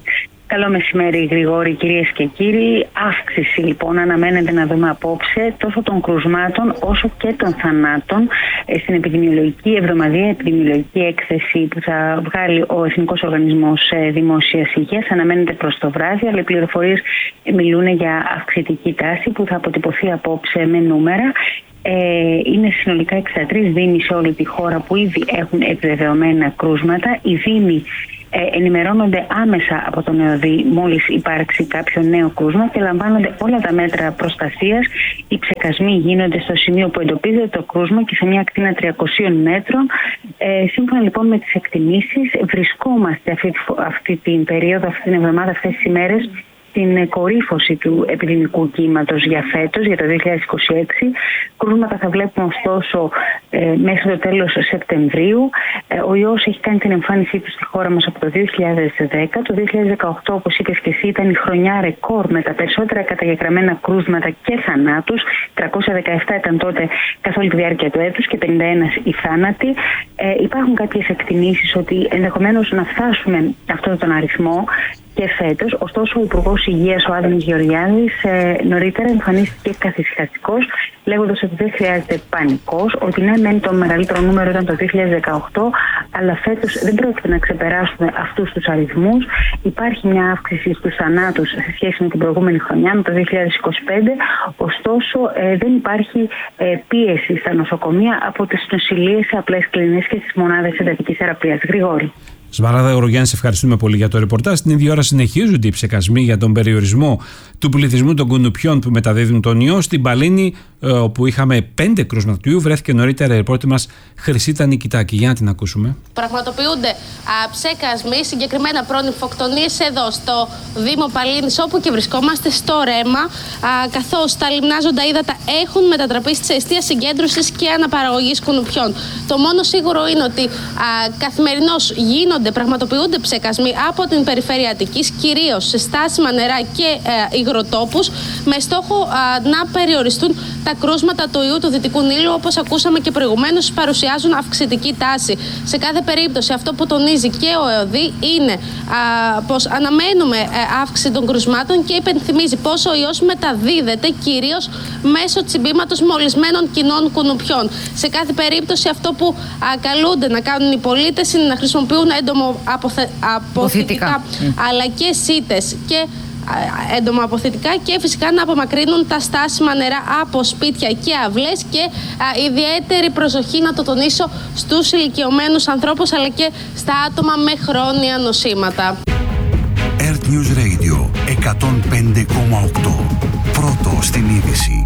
Καλό μεσημέρι, Γρηγόρη, κυρίες και κύριοι. Αύξηση λοιπόν αναμένεται να δούμε απόψε τόσο των κρουσμάτων όσο και των θανάτων στην επιδημιολογική, εβδομαδιαία επιδημιολογική έκθεση που θα βγάλει ο Εθνικός Οργανισμός Δημόσιας Υγείας. Αναμένεται προς το βράδυ, αλλά οι πληροφορίες μιλούν για αυξητική τάση που θα αποτυπωθεί απόψε με νούμερα. Είναι συνολικά εξήντα τρεις δήμοι σε όλη τη χώρα που ήδη έχουν επιβεβαιωμένα κρούσματα. Οι δήμοι Ε, ενημερώνονται άμεσα από τον ΕΟΔΗ μόλις υπάρξει κάποιο νέο κρούσμα και λαμβάνονται όλα τα μέτρα προστασίας. Οι ψεκασμοί γίνονται στο σημείο που εντοπίζεται το κρούσμα και σε μια ακτίνα τριακοσίων μέτρων. Ε, σύμφωνα λοιπόν με τις εκτιμήσεις, βρισκόμαστε αυτή, αυτή την περίοδο, αυτή την εβδομάδα, αυτές τις ημέρες, στην κορύφωση του επιδημικού κύματος για φέτος, για το δύο χιλιάδες είκοσι έξι. Κρούσματα θα βλέπουμε ωστόσο ε, μέχρι το τέλος Σεπτεμβρίου. Ε, ο ιός έχει κάνει την εμφάνισή του στη χώρα μας από το δύο χιλιάδες δέκα. Το δύο χιλιάδες δεκαοκτώ, όπως είπες και εσύ, ήταν η χρονιά ρεκόρ με τα περισσότερα καταγεγραμμένα κρούσματα και θανάτους. τριακόσια δεκαεπτά ήταν τότε καθ' όλη τη διάρκεια του έτους και πενήντα ένα οι θάνατοι. Ε, υπάρχουν κάποιες εκτιμήσεις ότι ενδεχομένως να φτάσουμε αυτόν τον αριθμό και φέτος. Ωστόσο, ο Υπουργός Υγείας, ο Άδωνης Γεωργιάδης, ε, νωρίτερα εμφανίστηκε καθησυχαστικός, λέγοντας ότι δεν χρειάζεται πανικός, ότι ναι, μεν το μεγαλύτερο νούμερο ήταν το δύο χιλιάδες δεκαοκτώ, αλλά φέτος δεν πρόκειται να ξεπεράσουμε αυτούς τους αριθμούς. Υπάρχει μια αύξηση στους θανάτους σε σχέση με την προηγούμενη χρονιά, με το δύο χιλιάδες είκοσι πέντε, ωστόσο ε, δεν υπάρχει ε, πίεση στα νοσοκομεία από τις νοσηλείες σε απλές κλινές και στις μονάδες εντατικής θεραπείας. Γρηγόρη. Σβαράδα Γεωργιάννη, σε ευχαριστούμε πολύ για το ρεπορτάζ. Την ίδια ώρα συνεχίζονται οι ψεκασμοί για τον περιορισμό του πληθυσμού των κουνουπιών που μεταδίδουν τον ιό. Στην Παλίνη, όπου είχαμε πέντε κρούσματα του ιού, βρέθηκε νωρίτερα η ρεπόρτερ μας Χρυσίτα Νικητάκη. Για να την ακούσουμε. Πραγματοποιούνται α, ψεκασμοί, συγκεκριμένα προνυμφοκτονίες εδώ στο Δήμο Παλίνης, όπου και βρισκόμαστε, στο Ρέμα, καθώς τα λιμνάζοντα ύδατα έχουν μετατραπεί σε αιστεία συγκέντρωσης και αναπαραγωγής κουνουπιών. Το μόνο σίγουρο είναι ότι καθημερινώς γίνονται, πραγματοποιούνται ψεκασμοί από την περιφέρεια Αττικής, κυρίως σε στάσιμα νερά και ε, υγροτόπους, με στόχο α, να περιοριστούν τα κρούσματα του ιού του Δυτικού Νείλου, όπως ακούσαμε και προηγουμένως, παρουσιάζουν αυξητική τάση. Σε κάθε περίπτωση, αυτό που τονίζει και ο ΕΟΔΗ είναι α, πως αναμένουμε ε, αύξηση των κρουσμάτων και υπενθυμίζει πως ο ιός μεταδίδεται κυρίως μέσω τσιμπήματος μολυσμένων κοινών κουνουπιών. Σε κάθε περίπτωση, αυτό που α, καλούνται να κάνουν οι πολίτες είναι να χρησιμοποιούν έντομο αποθε... αποθητικά, αλλά και σίτες και έντομα αποθητικά, και φυσικά να απομακρύνουν τα στάσιμα νερά από σπίτια και αυλές, και α, ιδιαίτερη προσοχή, να το τονίσω, στους ηλικιωμένους ανθρώπους αλλά και στα άτομα με χρόνια νοσήματα. Earth News Radio εκατόν πέντε κόμμα οκτώ. Πρώτο στην είδηση.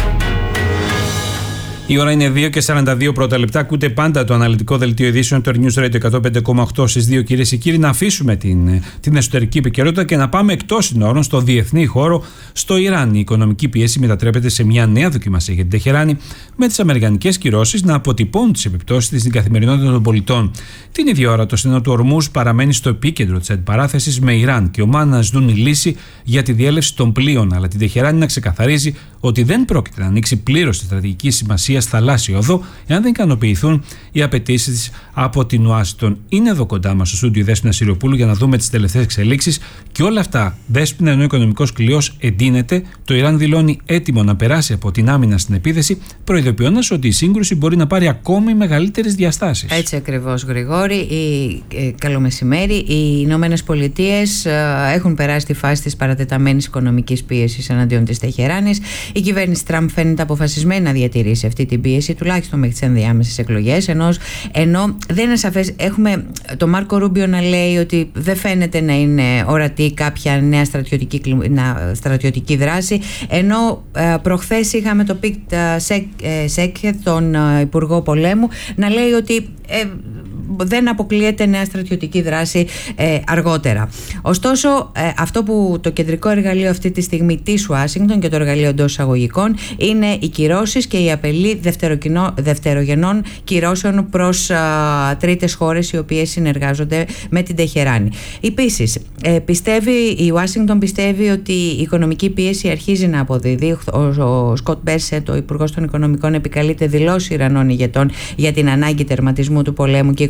Η ώρα είναι δύο και σαράντα δύο πρώτα λεπτά. Ακούτε πάντα το αναλυτικό δελτίο ειδήσεων του News Radio εκατόν πέντε κόμμα οκτώ στις δύο, κυρίες και κύριοι. Να αφήσουμε την, την εσωτερική επικαιρότητα και να πάμε εκτός συνόρων, στο διεθνή χώρο, στο Ιράν. Η οικονομική πίεση μετατρέπεται σε μια νέα δοκιμασία για την Τεχεράνη, με τις αμερικανικές κυρώσεις να αποτυπώνουν τις επιπτώσεις της στην καθημερινότητα των πολιτών. Την ίδια ώρα, το στενό του Ορμούζ παραμένει στο επίκεντρο της αντιπαράθεσης, με Ιράν και Ομάν να ζητούν λύση για τη διέλευση των πλοίων, αλλά την Τεχεράνη να ξεκαθαρίζει ότι δεν πρόκειται να ανοίξει πλήρως τη στρατηγική σημασία θαλάσσιο οδό, εάν δεν ικανοποιηθούν οι απαιτήσεις της από την Ουάσιγκτον. Είναι εδώ κοντά μας στο στούντιο Δέσποινα Σιριοπούλου για να δούμε τις τελευταίες εξελίξεις και όλα αυτά. Δέσποινα, ενώ ο οικονομικός κλειός εντείνεται, το Ιράν δηλώνει έτοιμο να περάσει από την άμυνα στην επίθεση, προειδοποιώντας ότι η σύγκρουση μπορεί να πάρει ακόμη μεγαλύτερες διαστάσεις. Έτσι ακριβώς, Γρηγόρη. Η, ε, καλό μεσημέρι. Οι Ηνωμένες Πολιτείες ε, έχουν περάσει τη φάση της παρατεταμένης οικονομικής πίεσης εναντίον της Τεχεράνης. Η κυβέρνηση Τραμπ φαίνεται αποφασισμένη να διατηρήσει αυτή την πίεση, τουλάχιστον μέχρι τις ενδιάμεσες εκλογές. Ενώ, ενώ δεν είναι σαφές, έχουμε τον Μάρκο Ρούμπιο να λέει ότι δεν φαίνεται να είναι ορατή κάποια νέα στρατιωτική, στρατιωτική δράση. Ενώ ε, προχθές είχαμε τον Πιτ Σέκχετ, τον ε, Υπουργό Πολέμου, να λέει ότι ε, δεν αποκλείεται νέα στρατιωτική δράση ε, αργότερα. Ωστόσο, ε, αυτό που το κεντρικό εργαλείο αυτή τη στιγμή της Ουάσιγκτον και το εργαλείο εντός εισαγωγικών είναι οι κυρώσεις και η απειλή δευτερογενών κυρώσεων προς α, τρίτες χώρες οι οποίες συνεργάζονται με την Τεχεράνη. Επίσης, ε, πιστεύει, η Ουάσιγκτον πιστεύει ότι η οικονομική πίεση αρχίζει να αποδίδει. Ο, ο Σκοτ Μπέσετ, ο Υπουργός των Οικονομικών, επικαλείται δηλώσεις Ιρανών ηγετών για την ανάγκη τερματισμού του πολέμου και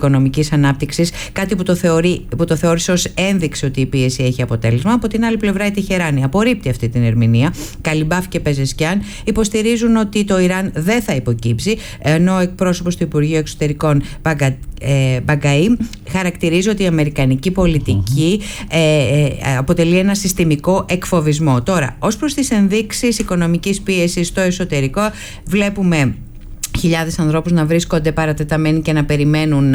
οικονομικής ανάπτυξης, κάτι που το, θεωρεί, που το θεώρησε ως ένδειξη ότι η πίεση έχει αποτέλεσμα. Από την άλλη πλευρά, η Τεχεράνη απορρίπτει αυτή την ερμηνεία. Καλιμπάφ και Πεζεσκιάν υποστηρίζουν ότι το Ιράν δεν θα υποκύψει, ενώ ο εκπρόσωπος του Υπουργείου Εξωτερικών Μπαγκα, ε, Μπαγκαή χαρακτηρίζει ότι η αμερικανική πολιτική ε, ε, αποτελεί ένα συστημικό εκφοβισμό. Τώρα, ως προς τις ενδείξεις οικονομικής πίεσης στο εσωτερικό, βλέπουμε χιλιάδες ανθρώπους να βρίσκονται παρατεταμένοι και να περιμένουν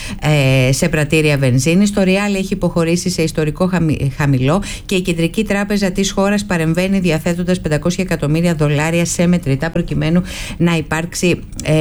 ε, σε πρατήρια βενζίνης. Το Ριάλ έχει υποχωρήσει σε ιστορικό χαμη, χαμηλό και η Κεντρική Τράπεζα της χώρας παρεμβαίνει διαθέτοντας πεντακόσια εκατομμύρια δολάρια σε μετρητά προκειμένου να, υπάρξει, ε,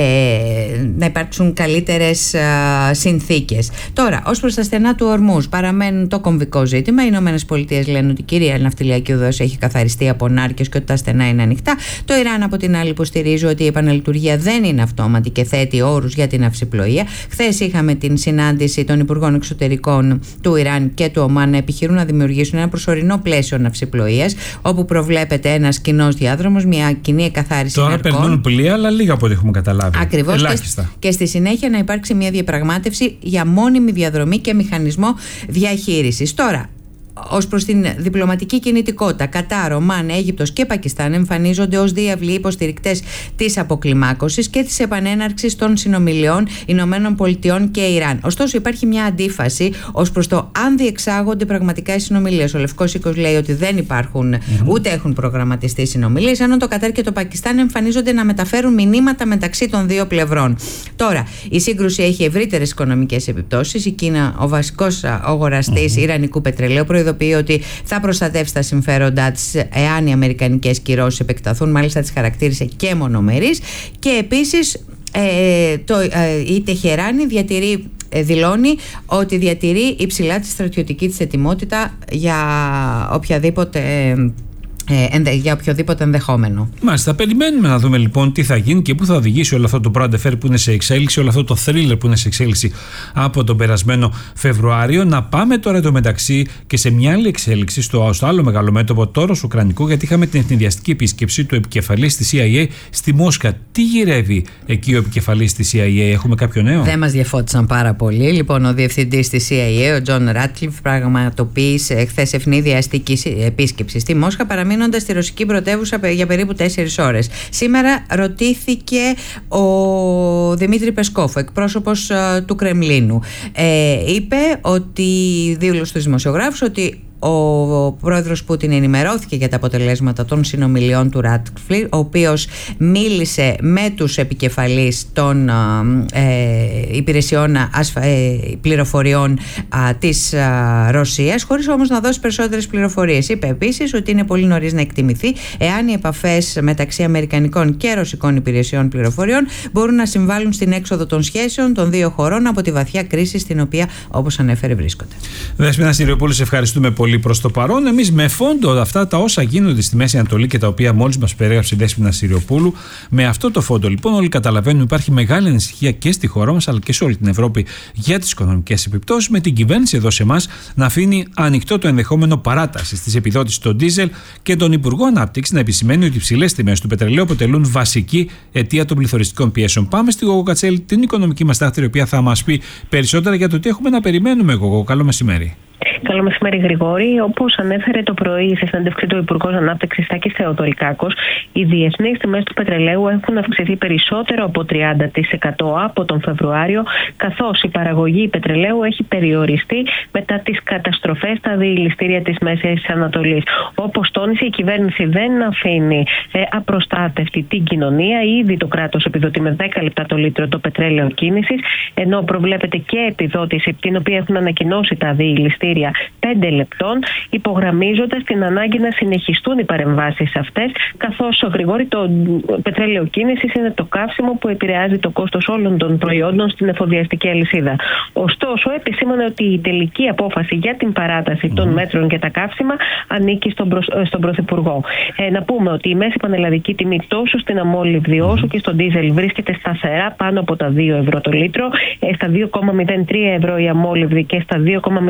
να υπάρξουν καλύτερες ε, συνθήκες. Τώρα, ως προς τα στενά του Ορμούζ παραμένουν το κομβικό ζήτημα. Οι Ηνωμένες Πολιτείες λένε ότι η κυρία ναυτιλιακή οδός έχει καθαριστεί από νάρκες και ότι τα στενά είναι ανοιχτά. Το Ιράν από την άλλη υποστηρίζει ότι η επαναλειτουργία δεν είναι αυτόματη και θέτει όρους για την ναυσιπλοεία. Χθες είχαμε την συνάντηση των Υπουργών Εξωτερικών του Ιράν και του Ομάν να επιχειρούν να δημιουργήσουν ένα προσωρινό πλαίσιο ναυσιπλοείας, όπου προβλέπεται ένας κοινός διάδρομος, μια κοινή εκαθάριση Τώρα ναρκών. Τώρα περνούν πλοία, αλλά λίγα από ό,τι έχουμε καταλάβει. Ακριβώς. Ελάχιστα. Και, και στη συνέχεια να υπάρξει μια διαπραγμάτευση για μόνιμη διαδρομή και μηχανισμό διαχείρισης. Τώρα, ως προς την διπλωματική κινητικότητα, Κατάρ, Ομάν, Αίγυπτος και Πακιστάν εμφανίζονται ως διάβλοι υποστηρικτές της αποκλιμάκωσης και της επανέναρξης των συνομιλιών Ηνωμένων Πολιτειών και Ιράν. Ωστόσο, υπάρχει μια αντίφαση ως προς το αν διεξάγονται πραγματικά οι συνομιλίες. Ο Λευκός Οίκος λέει ότι δεν υπάρχουν mm-hmm. ούτε έχουν προγραμματιστεί συνομιλίες, ενώ το Κατάρ και το Πακιστάν εμφανίζονται να μεταφέρουν μηνύματα μεταξύ των δύο πλευρών. Τώρα, η σύγκρουση έχει ευρύτερες οικονομικές επιπτώσεις. Η Κίνα, ο βασικός αγοραστής mm-hmm. ιρανικού πετρελαίου, προειδοποιεί ότι θα προστατεύσει τα συμφέροντά της εάν οι αμερικανικές κυρώσεις επεκταθούν. Μάλιστα τις χαρακτήρισε και μονομερείς. Και επίσης ε, το, ε, η Τεχεράνη διατηρεί ε, δηλώνει ότι διατηρεί υψηλά τη στρατιωτική της ετοιμότητα για οποιαδήποτε ε, Ε, για οποιοδήποτε ενδεχόμενο. Μάλιστα, περιμένουμε να δούμε λοιπόν τι θα γίνει και πού θα οδηγήσει όλο αυτό το Pro Affair που είναι σε εξέλιξη, όλο αυτό το thriller που είναι σε εξέλιξη από τον περασμένο Φεβρουάριο. Να πάμε τώρα εντωμεταξύ και σε μια άλλη εξέλιξη στο, στο άλλο μεγάλο μέτωπο, το ρωσο-ουκρανικό, γιατί είχαμε την ευνηδιαστική επίσκεψη του επικεφαλής της σι άι έι στη Μόσχα. Τι γυρεύει εκεί ο επικεφαλής της σι άι έι, έχουμε κάποιο νέο? Δεν μας διαφώτισαν πάρα πολύ. Λοιπόν, ο διευθυντής της σι άι έι, ο Τζον Ράτκλιφ, πραγματοποίησε χθες ευνηδιαστική επίσκεψη στη Μόσχα, παραμείνοντας στη ρωσική πρωτεύουσα για περίπου τέσσερις ώρες. Σήμερα ρωτήθηκε ο Δημήτρη Πεσκόφ, εκπρόσωπος uh, του Κρεμλίνου. Ε, είπε ότι, δήλωσε στους δημοσιογράφους, ότι ο πρόεδρος Πούτιν ενημερώθηκε για τα αποτελέσματα των συνομιλιών του Ράτκλιφ, ο οποίος μίλησε με τους επικεφαλείς των ε, υπηρεσιών ασφα... ε, πληροφοριών ε, της ε, Ρωσίας, χωρίς όμως να δώσει περισσότερες πληροφορίες. Είπε επίσης ότι είναι πολύ νωρίς να εκτιμηθεί εάν οι επαφές μεταξύ αμερικανικών και ρωσικών υπηρεσιών πληροφοριών μπορούν να συμβάλλουν στην έξοδο των σχέσεων των δύο χωρών από τη βαθιά κρίση στην οποία, όπως ανέφερε, βρίσκονται. Δέσποινα Συριοπούλου, σε ευχαριστούμε πολύ προς το παρόν. Εμείς με φόντο αυτά τα όσα γίνονται στη Μέση Ανατολή και τα οποία μόλις μας περιέγραψε η Δέσποινα Συριοπούλου, με αυτό το φόντο λοιπόν όλοι καταλαβαίνουν υπάρχει μεγάλη ανησυχία και στη χώρα μας αλλά και σε όλη την Ευρώπη για τις οικονομικές επιπτώσεις, με την κυβέρνηση εδώ σε εμάς να αφήνει ανοιχτό το ενδεχόμενο παράταση της επιδότησης των ντίζελ και τον Υπουργό Ανάπτυξης να επισημαίνει ότι οι υψηλές τιμές του πετρελαίου αποτελούν βασική αιτία των πληθωριστικών πιέσεων. Πάμε στη Γογό Κατσέλη, την οικονομική μας τάχτη, η οποία θα μας πει περισσότερα για το τι έχουμε να περιμένουμε. Γογό, καλό μεσημέρι. Καλό μεσημέρι, Γρηγόρη. Όπως ανέφερε το πρωί σε συνέντευξη του Υπουργός Ανάπτυξης Τάκης Θεοδωρικάκος, οι διεθνείς τιμές του πετρελαίου έχουν αυξηθεί περισσότερο από τριάντα τοις εκατό από τον Φεβρουάριο, καθώς η παραγωγή πετρελαίου έχει περιοριστεί μετά τις καταστροφές στα διηληστήρια της Μέσης Ανατολής. Όπως τόνισε, η κυβέρνηση δεν αφήνει ε, απροστάτευτη την κοινωνία. Ήδη το κράτος επιδοτεί με δέκα λεπτά το λίτρο το πετρέλαιο κίνησης, ενώ προβλέπεται και επιδότηση, την οποία έχουν ανακοινώσει τα διηληστήρια, πέντε λεπτών, υπογραμμίζοντας την ανάγκη να συνεχιστούν οι παρεμβάσεις αυτές, καθώς, Γρηγόρη, το πετρέλαιο κίνησης είναι το καύσιμο που επηρεάζει το κόστος όλων των προϊόντων στην εφοδιαστική αλυσίδα. Ωστόσο, επισήμανε ότι η τελική απόφαση για την παράταση mm. των μέτρων για τα καύσιμα ανήκει στον, προς, στον Πρωθυπουργό. Ε, να πούμε ότι η μέση πανελλαδική τιμή τόσο στην αμόλυβδη όσο και στον ντίζελ βρίσκεται σταθερά πάνω από τα δύο ευρώ το λίτρο, ε, στα δύο κόμμα μηδέν τρία ευρώ η αμόλυβδη και στα δύο κόμμα μηδέν τέσσερα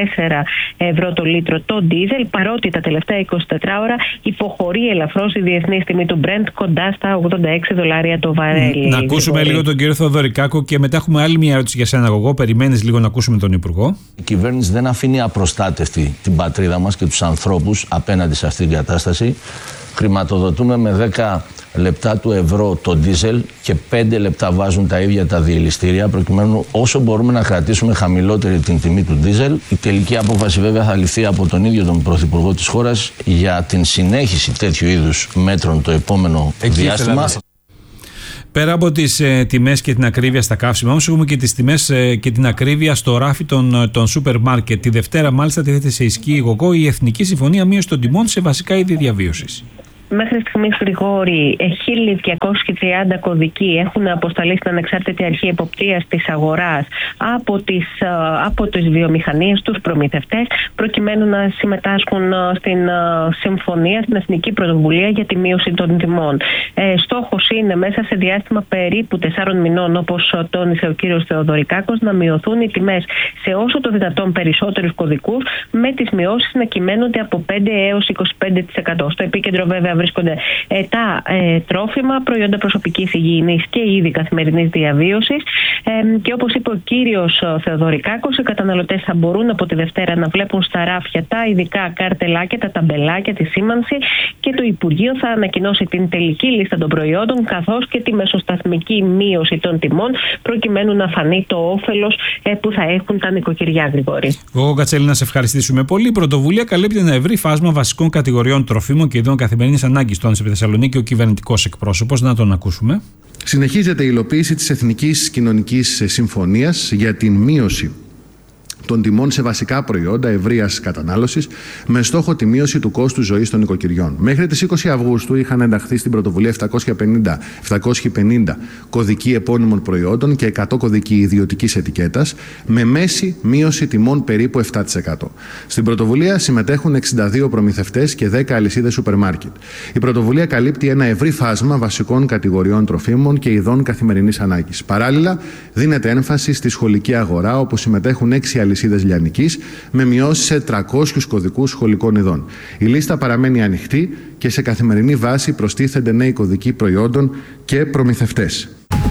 τέσσερα ευρώ το λίτρο το ντίζελ, παρότι τα τελευταία είκοσι τέσσερις ώρα υποχωρεί ελαφρώς η διεθνής τιμή του Brent κοντά στα ογδόντα έξι δολάρια το βαρέλι. Να ακούσουμε λίγο τον κύριο Θεοδωρικάκο και μετά έχουμε άλλη μια ερώτηση για σένα, εγώ. Περιμένεις λίγο να ακούσουμε τον Υπουργό. Η κυβέρνηση δεν αφήνει απροστάτευτη την πατρίδα μας και τους ανθρώπους απέναντι σε αυτή την κατάσταση. Χρηματοδοτούμε με δέκα λεπτά του ευρώ το ντίζελ και πέντε λεπτά βάζουν τα ίδια τα διελιστήρια, προκειμένου όσο μπορούμε να κρατήσουμε χαμηλότερη την τιμή του ντίζελ. Η τελική απόφαση βέβαια θα ληφθεί από τον ίδιο τον Πρωθυπουργό της χώρας για την συνέχιση τέτοιου είδους μέτρων το επόμενο Εκεί διάστημα. Πέρα από τις ε, τιμές και την ακρίβεια στα καύσιμα, όμως έχουμε και τις τιμές ε, και την ακρίβεια στο ράφι των, των σούπερ μάρκετ. Τη Δευτέρα, μάλιστα, τίθεται σε ισχύ εγώ η Εθνική Συμφωνία Μείωση των Τιμών σε βασικά είδη διαβίωσης. Μέχρι στιγμής, Γρηγόρη, χίλια διακόσιοι τριάντα κωδικοί έχουν αποσταλεί στην ανεξάρτητη αρχή εποπτείας της αγοράς από τις, από τις βιομηχανίες, τους προμηθευτές, προκειμένου να συμμετάσχουν στην συμφωνία, στην Εθνική Πρωτοβουλία για τη μείωση των τιμών. Ε, στόχος είναι μέσα σε διάστημα περίπου τεσσάρων μηνών, όπως τόνισε ο κύριος Θεοδωρικάκος, να μειωθούν οι τιμές σε όσο το δυνατόν περισσότερους κωδικούς, με τις μειώσεις να κυμαίνονται από πέντε έως είκοσι πέντε τοις εκατό. Στο επίκεντρο, βέβαια, βρίσκονται ε, τα ε, τρόφιμα, προϊόντα προσωπικής υγιεινής και είδη καθημερινής διαβίωσης. Ε, και όπως είπε ο κύριος Θεοδωρικάκος, οι καταναλωτές θα μπορούν από τη Δευτέρα να βλέπουν στα ράφια τα ειδικά καρτελάκια, τα ταμπελάκια, τη σήμανση, και το Υπουργείο θα ανακοινώσει την τελική λίστα των προϊόντων καθώς και τη μεσοσταθμική μείωση των τιμών, προκειμένου να φανεί το όφελος ε, που θα έχουν τα νοικοκυριά, Γρηγόρη. Εγώ, Κατσέλη, να σε ευχαριστήσουμε πολύ. Η πρωτοβουλία καλύπτει ένα ευρύ φάσμα βασικών κατηγοριών τροφίμων και ειδών καθημερινής ανάγκης. Τόνισε στη Θεσσαλονίκη ο κυβερνητικός εκπρόσωπος. Να τον ακούσουμε. Συνεχίζεται η υλοποίηση της Εθνικής Κοινωνικής Συμφωνίας για την μείωση των τιμών σε βασικά προϊόντα ευρείας κατανάλωσης, με στόχο τη μείωση του κόστους ζωής των νοικοκυριών. Μέχρι τις είκοσι Αυγούστου είχαν ενταχθεί στην πρωτοβουλία επτακόσιοι πενήντα κωδικοί επώνυμων προϊόντων και εκατό κωδικοί ιδιωτικής ετικέτας, με μέση μείωση τιμών περίπου επτά τοις εκατό. Στην πρωτοβουλία συμμετέχουν εξήντα δύο προμηθευτές και δέκα αλυσίδες σούπερ μάρκετ. Η πρωτοβουλία καλύπτει ένα ευρύ φάσμα βασικών κατηγοριών τροφίμων και ειδών καθημερινής ανάγκης. Παράλληλα, δίνεται έμφαση στη σχολική αγορά, όπου συμμετέχουν έξι αλυσίδες λιανικής με μειώσεις σε τριακόσιους κωδικούς σχολικών ειδών. Η λίστα παραμένει ανοιχτή και σε καθημερινή βάση προστίθενται νέοι κωδικοί προϊόντων και προμηθευτές.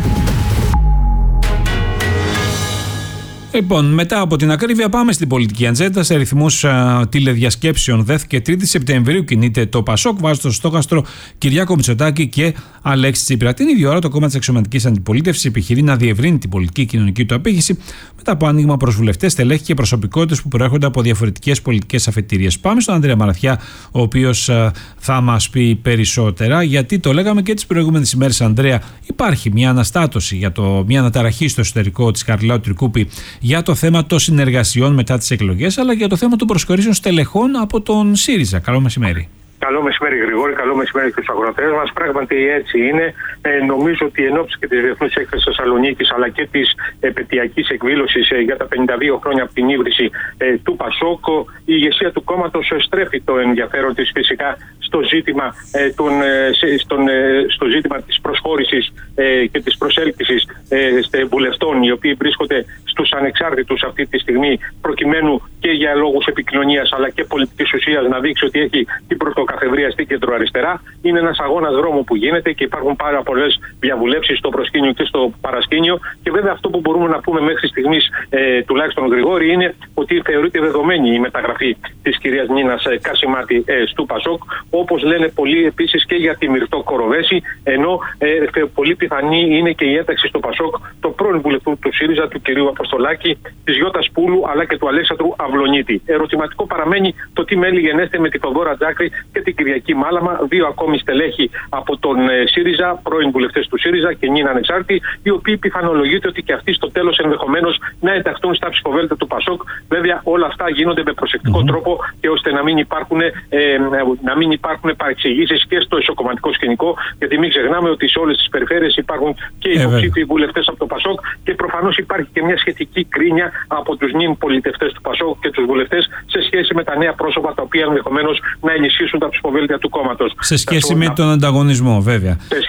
Λοιπόν, μετά από την ακρίβεια, πάμε στην πολιτική ατζέντα. Σε ρυθμούς τηλεδιασκέψεων ΔΕΘ και τρίτη Σεπτεμβρίου κινείται το ΠΑΣΟΚ, βάζει στο στόχαστρο Κυριάκο Μητσοτάκη και Αλέξη Τσίπρα. Την ίδια ώρα, το κόμμα της αξιωματικής αντιπολίτευσης επιχειρεί να διευρύνει την πολιτική και κοινωνική του απήχηση μετά από άνοιγμα προς βουλευτές, στελέχη και προσωπικότητες που προέρχονται από διαφορετικές πολιτικές αφετηρίες. Πάμε στον Ανδρέα Μαραθιά, ο οποίος θα μας πει περισσότερα, γιατί το λέγαμε και τις προηγούμενες ημέρες, Ανδρέα. Υπάρχει μια αναστάτωση, για το, μια αναταραχή στο εσωτερικό της Χαριλάου Τρικούπη για το θέμα των συνεργασιών μετά τις εκλογές, αλλά και για το θέμα των προσχωρήσεων στελεχών από τον ΣΥΡΙΖΑ. Καλό μεσημέρι. Καλό μεσημέρι, Γρηγόρη. Καλό μεσημέρι και στους αγροτές μας. Πράγματι έτσι είναι. Ε, νομίζω ότι εν ώψη και της Διεθνούς Έκθεσης Θεσσαλονίκης, αλλά και της επαιτειακής εκδήλωσης ε, για τα πενήντα δύο χρόνια από την ίδρυση ε, του ΠΑΣΟΚ, η ηγεσία του κόμματος στρέφει το ενδιαφέρον της φυσικά στο ζήτημα, ε, τον, ε, στον, ε, στο ζήτημα της προσχώρησης ε, και της προσέλκυσης ε, βουλευτών, οι οποίοι βρίσκονται στους ανεξάρτητους αυτή τη στιγμή, προκειμένου και για λόγους επικοινωνίας αλλά και πολιτικής ουσίας να δείξει ότι έχει την πρωτοκαθεδρία στην κεντροαριστερά. Είναι ένας αγώνας δρόμου που γίνεται και υπάρχουν πάρα πολλές διαβουλεύσεις στο προσκήνιο και στο παρασκήνιο. Και βέβαια αυτό που μπορούμε να πούμε μέχρι στιγμής, ε, τουλάχιστον Γρηγόρη, είναι ότι θεωρείται δεδομένη η μεταγραφή της κυρίας Νίνας Κασιμάτη ε, στο ΠΑΣΟΚ, όπως λένε πολλοί επίσης και για τη Μυρτώ Κοροβέση, ενώ ε, πολύ πιθανή είναι και η ένταξη στο ΠΑΣΟΚ του πρώην βουλευτού του ΣΥΡΙΖΑ, του κυρίου Αποστολάκη, της Γιώτας Πούλου αλλά και του Αλέξανδρου Αυλονίτη. Ερωτηματικό παραμένει το τι μέλη γενέστε με τη Θοδόρα Τζάκρη και την Κυριακή Μάλαμα, δύο ακόμη στελέχη από τον ΣΥΡΙΖΑ, πρώην βουλευτές του ΣΥΡΙΖΑ και νυν ανεξάρτητοι, οι οποίοι πιθανολογείται ότι και αυτοί στο τέλος ενδεχομένως να ενταχθούν στα ψηφοβέλτα του ΠΑΣΟΚ. Βέβαια, όλα αυτά γίνονται με προσεκτικό mm-hmm. τρόπο και ώστε να μην υπάρχουν, ε, να μην υπάρχουν παρεξηγήσεις και στο ισοκομματικό σκηνικό, γιατί μην ξεχνάμε ότι σε όλες τις περιφέρειες υπάρχουν και υποψήφιοι ε, βουλευτές από το ΠΑΣΟΚ και προφανώς υπάρχει και μια σχετική κρίνια από τους νυν πολιτευτές του ΠΑΣΟΚ και τους βουλευτές σε σχέση με τα νέα πρόσωπα τα οποία ενδεχομένως να ενισχύσουν τα ψηφοβέλτια του κόμματος. Σε σχέση με τον ανταγωνισμό, βέβαια. Σε σχέση με τον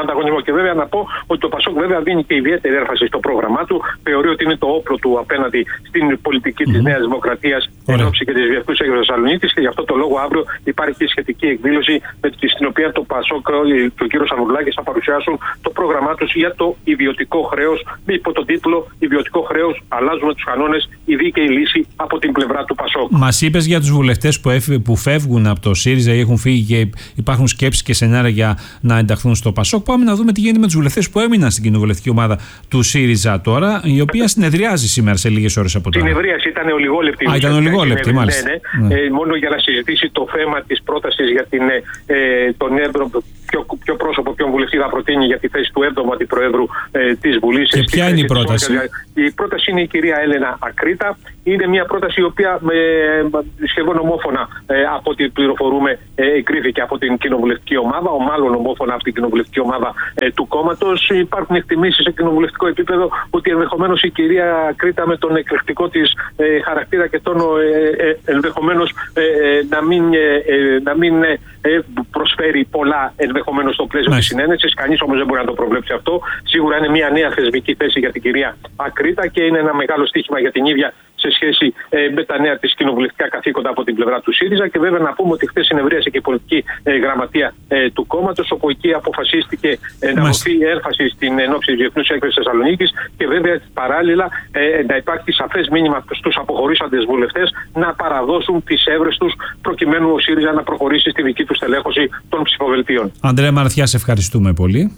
ανταγωνισμό. Και βέβαια να πω ότι το Πασόκ βέβαια δίνει και ιδιαίτερη έμφαση στο πρόγραμμά του. Θεωρεί ότι είναι το όπλο του απέναντι στην πολιτική mm-hmm. της Νέας Δημοκρατίας εν ώψη και της Διεθνούς Έκδοσης Θεσσαλονίκης. Και γι' αυτό το λόγο αύριο υπάρχει σχετική εκδήλωση στην οποία το Πασόκ και ο κ. Σανδουλάκης θα παρουσιάσουν το πρόγραμμά τους για το ιδιωτικό χρέος, υπό τον τίτλο «Ιδιωτικό χρέος, αλλάζουμε τους κανόνες, η δίκαιη λύση από την πλευρά του Πασόκ». Μας είπες για τους βουλευτές που, που φεύγουν από το ΣΥΡΙΖΑ ή έχουν φύγει και υπάρχουν σκέψεις και σενάρια για να ενταχθούν στο Πασόκ. Πάμε να δούμε τι γίνεται με τους βουλευτές που έμειναν στην κοινοβουλευτική ομάδα του ΣΥΡΙΖΑ τώρα, η οποία συνεδριάζει σήμερα σε λίγες ώρες από τώρα. Συνεδρίαση ήταν ολιγόλεπτη. Α, ήταν ολιγόλεπτη, μάλιστα. Ναι, ναι. Ε, μόνο για να συζητήσει το θέμα της πρότασης για την, ε, τον έβδομο, ποιο, ποιο πρόσωπο, ποιον βουλευτή θα προτείνει για τη θέση του έβδομου αντιπροέδρου ε, της Βουλής. Και ποια είναι η πρόταση? Η πρόταση είναι η κυρία Έλενα Ακρίτα. Είναι μια πρόταση η οποία ε, σχεδόν ομόφωνα ε, από ό,τι πληροφορούμε ε, εγκρίθηκε από την κοινοβουλευτική ομάδα, ο μάλλον ομόφωνα από την κοινοβουλευτική ομάδα ε, του κόμματος. Υπάρχουν εκτιμήσεις σε κοινοβουλευτικό επίπεδο ότι ενδεχομένως η κυρία Ακρίτα με τον εκλεκτικό της ε, χαρακτήρα και τόνο ε, ε, ενδεχομένως ε, ε, να μην, ε, να μην ε, προσφέρει πολλά ενδεχομένως στο πλαίσιο της συνένεσης. Κανείς όμως δεν μπορεί να το προβλέψει αυτό. Σίγουρα είναι μια νέα θεσμική θέση για την κυρία Ακρίτα και είναι ένα μεγάλο στοίχημα για την ίδια σε σχέση ε, με τα νέα της κοινοβουλευτικά καθήκοντα από την πλευρά του ΣΥΡΙΖΑ. Και βέβαια να πούμε ότι χθες συνευρίασε και η πολιτική ε, γραμματεία ε, του κόμματος, όπου εκεί αποφασίστηκε ε, να δοθεί έμφαση στην ενόψη της Διεθνούς Έκδοσης Θεσσαλονίκης και βέβαια παράλληλα ε, να υπάρχει σαφές μήνυμα στους αποχωρήσαντες βουλευτές να παραδώσουν τις έβρες τους προκειμένου ο ΣΥΡΙΖΑ να προχωρήσει στη δική του στελέχωση των ψηφοδελτίων. Ανδρέα Μαραθιά, σε ευχαριστούμε πολύ.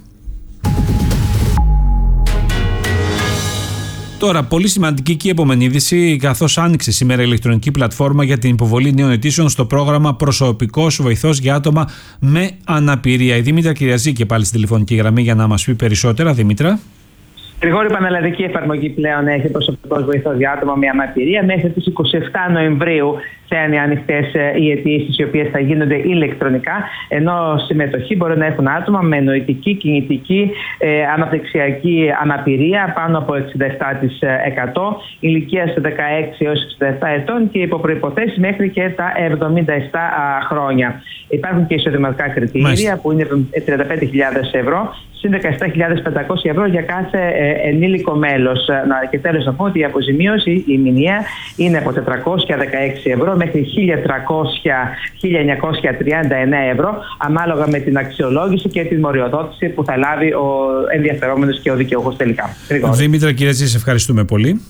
Τώρα, πολύ σημαντική και η επόμενη είδηση, καθώς άνοιξε σήμερα η ηλεκτρονική πλατφόρμα για την υποβολή νέων αιτήσεων στο πρόγραμμα Προσωπικός Βοηθός για άτομα με αναπηρία. Η Δήμητρα Κυριαζή και πάλι στη τηλεφωνική γραμμή για να μας πει περισσότερα. Δήμητρα. Γρηγόρη, πανελλαδική εφαρμογή πλέον έχει προσωπικός βοηθός για άτομα με αναπηρία. Μέχρι τις είκοσι επτά Νοεμβρίου θα είναι ανοιχτές οι αιτήσεις, οι οποίες θα γίνονται ηλεκτρονικά. Ενώ συμμετοχή μπορεί να έχουν άτομα με νοητική, κινητική, ε, αναπτυξιακή αναπηρία πάνω από εξήντα επτά τοις εκατό, ηλικίας δεκαέξι έως εξήντα επτά ετών και υπό προϋποθέσεις μέχρι και τα εβδομήντα επτά χρόνια. Υπάρχουν και εισοδηματικά κριτήρια Μάλιστα. που είναι τριάντα πέντε χιλιάδες ευρώ. Συν δεκαεπτά χιλιάδες πεντακόσια ευρώ για κάθε ε, ενήλικο μέλος. Και τέλος να πω ότι η αποζημίωση, η μηνιαία, είναι από τετρακόσια δεκαέξι ευρώ μέχρι χίλια τριακόσια με χίλια εννιακόσια τριάντα εννέα ευρώ, ανάλογα με την αξιολόγηση και την μοριοδότηση που θα λάβει ο ενδιαφερόμενος και ο δικαιούχος τελικά. Δήμητρα Κυριαζή, σε ευχαριστούμε πολύ.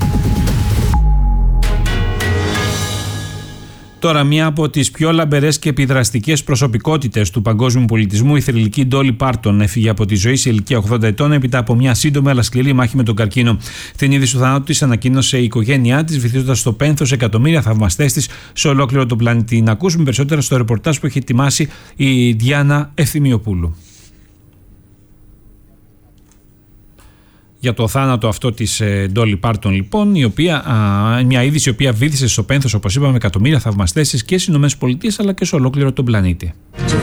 Τώρα, μία από τις πιο λαμπερές και επιδραστικές προσωπικότητες του παγκόσμιου πολιτισμού, η θρυλική Ντόλι Πάρτον, έφυγε από τη ζωή σε ηλικία ογδόντα ετών έπειτα από μια σύντομη αλλά σκληρή μάχη με τον καρκίνο. Την είδηση του θανάτου της ανακοίνωσε η οικογένειά της, βυθίζοντας στο πένθος εκατομμύρια θαυμαστές της σε ολόκληρο τον πλανήτη. Να ακούσουμε περισσότερα στο ρεπορτάζ που έχει ετοιμάσει η Διάννα Ευθυμιοπούλου. Για το θάνατο αυτό της Ντόλι Πάρτον, λοιπόν, η οποία, α, μια είδηση η οποία βύθισε στο πένθος, όπως είπαμε, εκατομμύρια θαυμαστές της και στις ΗΠΑ αλλά και σε ολόκληρο τον πλανήτη.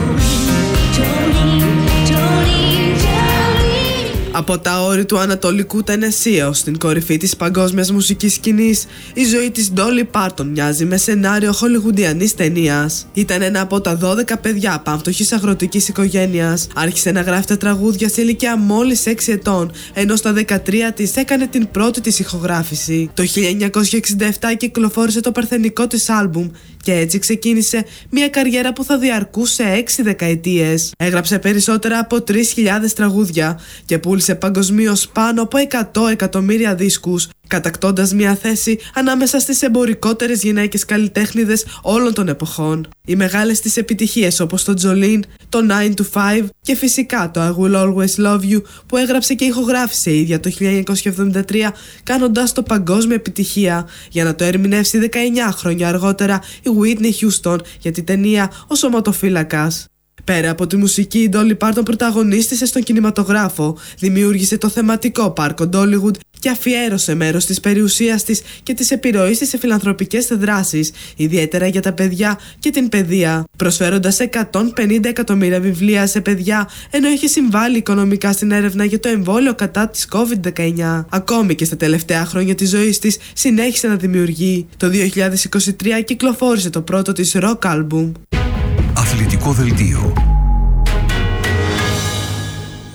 Από τα όρη του Ανατολικού Τενεσσί ως την κορυφή της παγκόσμιας μουσικής σκηνής, η ζωή της Ντόλι Πάρτον μοιάζει με σενάριο χολιγουντιανής ταινίας. Ήταν ένα από τα δώδεκα παιδιά πάμφτωχης αγροτικής οικογένειας. Άρχισε να γράφει τα τραγούδια σε ηλικία μόλις έξι ετών, ενώ στα δεκατρία της έκανε την πρώτη της ηχογράφηση. Το χίλια εννιακόσια εξήντα επτά κυκλοφόρησε το παρθενικό της άλμπουμ και έτσι ξεκίνησε μια καριέρα που θα διαρκούσε έξι δεκαετίες. Έγραψε περισσότερα από τρεις χιλιάδες τραγούδια και πούλησε παγκοσμίως πάνω από εκατό εκατομμύρια δίσκους, κατακτώντας μια θέση ανάμεσα στις εμπορικότερες γυναίκες καλλιτέχνηδες όλων των εποχών. Οι μεγάλες της επιτυχίες όπως το Jolene, το nine to five και φυσικά το I Will Always Love You, που έγραψε και ηχογράφησε η ίδια το χίλια εννιακόσια εβδομήντα τρία, κάνοντας το παγκόσμια επιτυχία, για να το ερμηνεύσει δεκαεννιά χρόνια αργότερα η Whitney Houston για την ταινία «Ο Σωματοφύλακας». Πέρα από τη μουσική, η Ντόλι Πάρτον πρωταγωνίστησε στον κινηματογράφο, δημιούργησε το θεματικό πάρκο Dollywood και αφιέρωσε μέρος της περιουσίας της και της επιρροής της σε φιλανθρωπικές δράσεις, ιδιαίτερα για τα παιδιά και την παιδεία, προσφέροντας εκατόν πενήντα εκατομμύρια βιβλία σε παιδιά, ενώ έχει συμβάλει οικονομικά στην έρευνα για το εμβόλιο κατά της κόβιντ δεκαεννιά. Ακόμη και στα τελευταία χρόνια της ζωής της συνέχισε να δημιουργεί. Το δύο χιλιάδες είκοσι τρία κυκλοφόρησε το πρώτο της rock album. Αθλητικό δελτίο.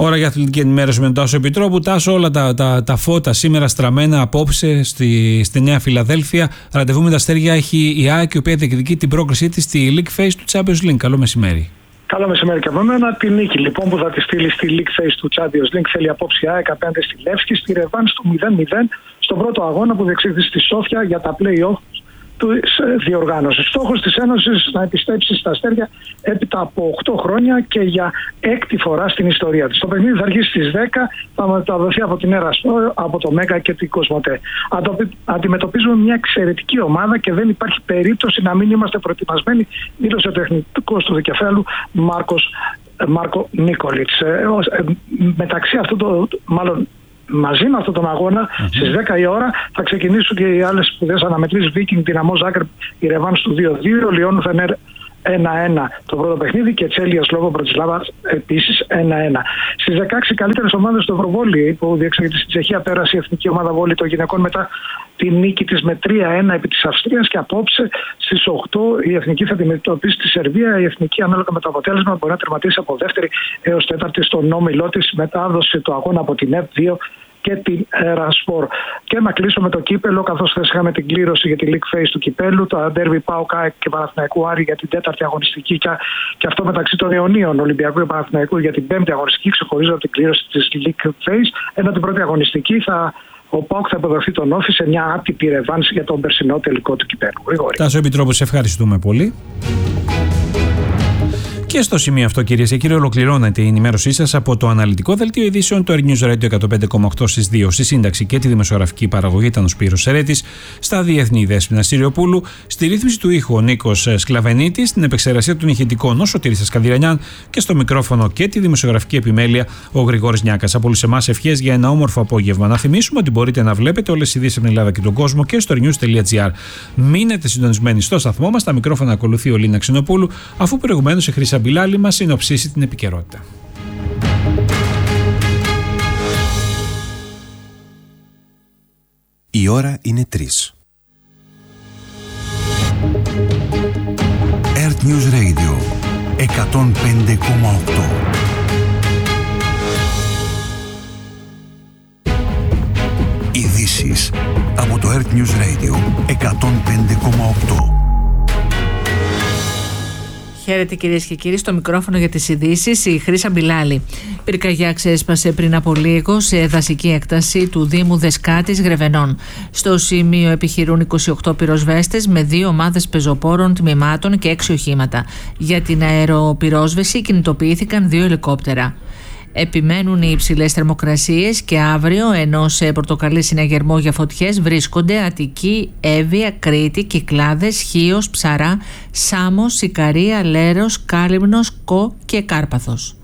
Ώρα για αθλητική ενημέρωση με τον Τάσο Επιτρόπου. Τάσο, όλα τα, τα, τα φώτα σήμερα στραμμένα απόψε στη, στη Νέα Φιλαδέλφια. Ραντεβού με τα αστέρια έχει η ΑΕΚ, η οποία διεκδικεί την πρόκρισή της στη League Phase του Champions League. Καλό μεσημέρι. Καλό μεσημέρι και από μένα. Τη νίκη λοιπόν που θα τη στείλει στη League Phase του Champions League θέλει απόψη η ΑΕΚ απέναντι στη Λεύσκη στη ρεβάνς του μηδέν μηδέν στον πρώτο αγώνα που διεξήχθη στη Σόφια για τα play-off της διοργάνωσης. Στόχος της Ένωσης να επιστρέψει στα αστέρια έπειτα από οκτώ χρόνια και για έκτη φορά στην ιστορία της. Το παιχνίδι θα αρχίσει στις δέκα, θα μεταδοθεί από την Έρα Σπορ, από το Μέγκα και την Κοσμοτέ. Αντιμετωπίζουμε μια εξαιρετική ομάδα και δεν υπάρχει περίπτωση να μην είμαστε προετοιμασμένοι, δήλωσε ο τεχνικός του δικεφάλου Μάρκος, Μάρκο Νίκολιτς. Ε, ε, μεταξύ αυτού το, μάλλον μαζί με αυτόν τον αγώνα, mm-hmm. στις δέκα η ώρα θα ξεκινήσουν και οι άλλες σπουδαίες αναμετρήσεις. Βίκινγκ, Δυναμό Ζάγκρεπ, η ρεβάνς του δύο δύο, Λιόν Φενέρ ένα ένα το πρώτο παιχνίδι και Τσέλια Σλόβο Μπρατισλάβα επίσης ένα ένα. Στις δεκαέξι καλύτερες ομάδες του Ευρωβόλι που διεξάγεται στην Τσεχία πέρασε η εθνική ομάδα βόλη των γυναικών μετά τη νίκη της με τρία ένα επί της Αυστρίας και απόψε στις οκτώ η εθνική θα αντιμετωπίσει τη Σερβία. Η εθνική ανάλογα με το αποτέλεσμα μπορεί να τερματίσει από δεύτερη έως τέταρτη στον όμιλό της, μετάδοση του αγώνα από την ΕΠ δύο και την Ερασπορ. Και να κλείσω με το κύπελο, καθώς χθες είχαμε την κλήρωση για τη League Phase του κυπέλου, το Ντέρβι ΠΑΟΚ και Παναθηναϊκού Άρη για την τέταρτη αγωνιστική και, και αυτό μεταξύ των αιωνίων Ολυμπιακού και Παναθηναϊκού για την πέμπτη αγωνιστική, ξεχωρίζω από την κλήρωση της League Phase. Ενώ την πρώτη αγωνιστική θα, ο ΠΑΟΚ θα υποδοχθεί τον Όφη σε μια άτυπη ρεβάνση για τον περσινό τελικό του κυπέλου. Τάσο Επιτρόπου, σε ευχαριστούμε πολύ. Και στο σημείο αυτό, κυρίες και κύριοι, ολοκληρώνεται η ενημέρωσή σας από το αναλυτικό δελτίο ειδήσεων του Air News Radio εκατόν πέντε κόμμα οκτώ στις δύο. Στη σύνταξη και τη δημοσιογραφική παραγωγή ήταν ο Σπύρος Σερέτης, στα διεθνή η Δέσποινα Συριοπούλου, στη ρύθμιση του ήχου ο Νίκος Σκλαβενίτης, στην επεξεργασία των ηχητικών ο Σωτήρης Σκανδυρανιάν και στο μικρόφωνο και τη δημοσιογραφική επιμέλεια ο Γρηγόρης Νιάκας. Από όλους εμάς ευχές για ένα όμορφο απόγευμα. Να θυμίσουμε ότι μπορείτε να βλέπετε όλες τις ειδήσεις από την Ελλάδα και τον κόσμο και στο news τελεία gr. Μείνετε συντονισμένοι στο σταθμό μας. Τα μικρόφωνα ακολουθεί ο Λίνα Ξενοπούλου, αφού προηγουμένως η Χρύσα Μπιλάλη μας συνοψίσει την επικαιρότητα. Η ώρα είναι τρεις. Earth News Radio εκατόν πέντε κόμμα οκτώ. Ειδήσεις από το Earth News Radio εκατόν πέντε κόμμα οκτώ. Χαίρετε κυρίες και κύριοι, στο μικρόφωνο για τις ειδήσεις η Χρύσα Μπιλάλη. Πυρκαγιά ξέσπασε πριν από λίγο σε δασική έκταση του Δήμου Δεσκάτης Γρεβενών. Στο σημείο επιχειρούν είκοσι οκτώ πυροσβέστες με δύο ομάδες πεζοπόρων, τμήματων και έξι οχήματα. Για την αεροπυρόσβεση κινητοποιήθηκαν δύο ελικόπτερα. Επιμένουν οι υψηλές θερμοκρασίες και αύριο, ενώ σε πορτοκαλί συναγερμό για φωτιές βρίσκονται Αττική, Εύβοια, Κρήτη, Κυκλάδες, Χίος, Ψαρά, Σάμος, Ικαρία, Λέρος, Κάλυμνος, Κο και Κάρπαθος.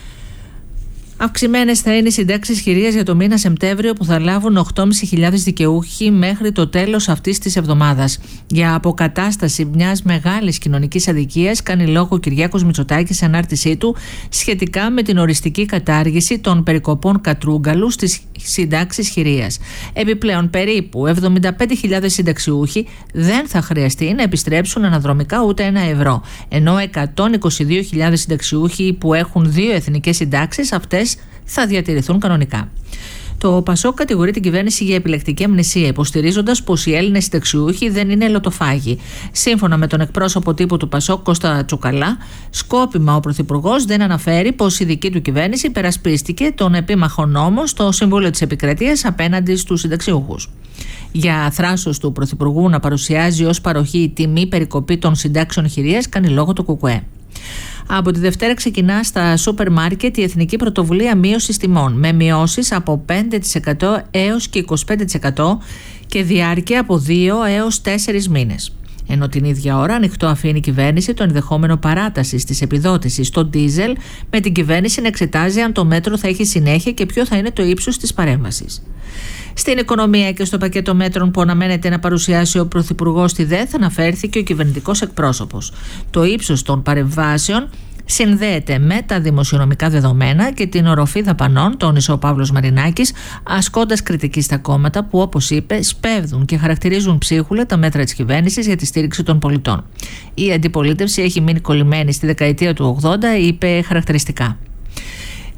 Αυξημένες θα είναι οι συντάξεις χειρίας για το μήνα Σεπτέμβριο που θα λάβουν οκτώ χιλιάδες πεντακόσιοι δικαιούχοι μέχρι το τέλος αυτής της εβδομάδας. Για αποκατάσταση μιας μεγάλης κοινωνικής αδικίας κάνει λόγο ο Κυριάκος Μητσοτάκης σε ανάρτησή του σχετικά με την οριστική κατάργηση των περικοπών κατρούγκαλου στις συντάξεις χειρίας. Επιπλέον, περίπου εβδομήντα πέντε χιλιάδες συνταξιούχοι δεν θα χρειαστεί να επιστρέψουν αναδρομικά ούτε ένα ευρώ, ενώ εκατόν είκοσι δύο χιλιάδες συνταξιούχοι που έχουν δύο εθνικές συντάξεις, αυτές θα διατηρηθούν κανονικά. Το ΠΑΣΟΚ κατηγορεί την κυβέρνηση για επιλεκτική αμνησία, υποστηρίζοντας πως οι Έλληνες συνταξιούχοι δεν είναι ελωτοφάγοι. Σύμφωνα με τον εκπρόσωπο τύπου του ΠΑΣΟΚ, Κώστα Τσουκαλά, σκόπιμα ο Πρωθυπουργός δεν αναφέρει πως η δική του κυβέρνηση υπερασπίστηκε τον επίμαχο νόμο στο Συμβούλιο της Επικρατείας απέναντι στους συνταξιούχους. Για θράσος του Πρωθυπουργού να παρουσιάζει ως παροχή τιμή περικοπή των συντάξεων χειρίας κάνει λόγο το ΚΚΕ. Από τη Δευτέρα ξεκινά στα σούπερ μάρκετ η Εθνική Πρωτοβουλία Μείωσης Τιμών, με μειώσεις από πέντε τοις εκατό έως και είκοσι πέντε τοις εκατό και διάρκεια από δύο έως τέσσερις μήνες. Ενώ την ίδια ώρα ανοιχτό αφήνει η κυβέρνηση το ενδεχόμενο παράτασης της επιδότησης στο ντίζελ, με την κυβέρνηση να εξετάζει αν το μέτρο θα έχει συνέχεια και ποιο θα είναι το ύψος της παρέμβασης. Στην οικονομία και στο πακέτο μέτρων που αναμένεται να παρουσιάσει ο Πρωθυπουργός στη ΔΕΘ αναφέρθηκε ο κυβερνητικός εκπρόσωπος. Το ύψος των παρεμβάσεων συνδέεται με τα δημοσιονομικά δεδομένα και την οροφή δαπανών, τόνισε ο Παύλος Μαρινάκης, ασκώντας κριτική στα κόμματα που, όπως είπε, σπέβδουν και χαρακτηρίζουν ψίχουλα τα μέτρα της κυβέρνησης για τη στήριξη των πολιτών. Η αντιπολίτευση έχει μείνει κολλημένη στη δεκαετία του ογδόντα, είπε χαρακτηριστικά.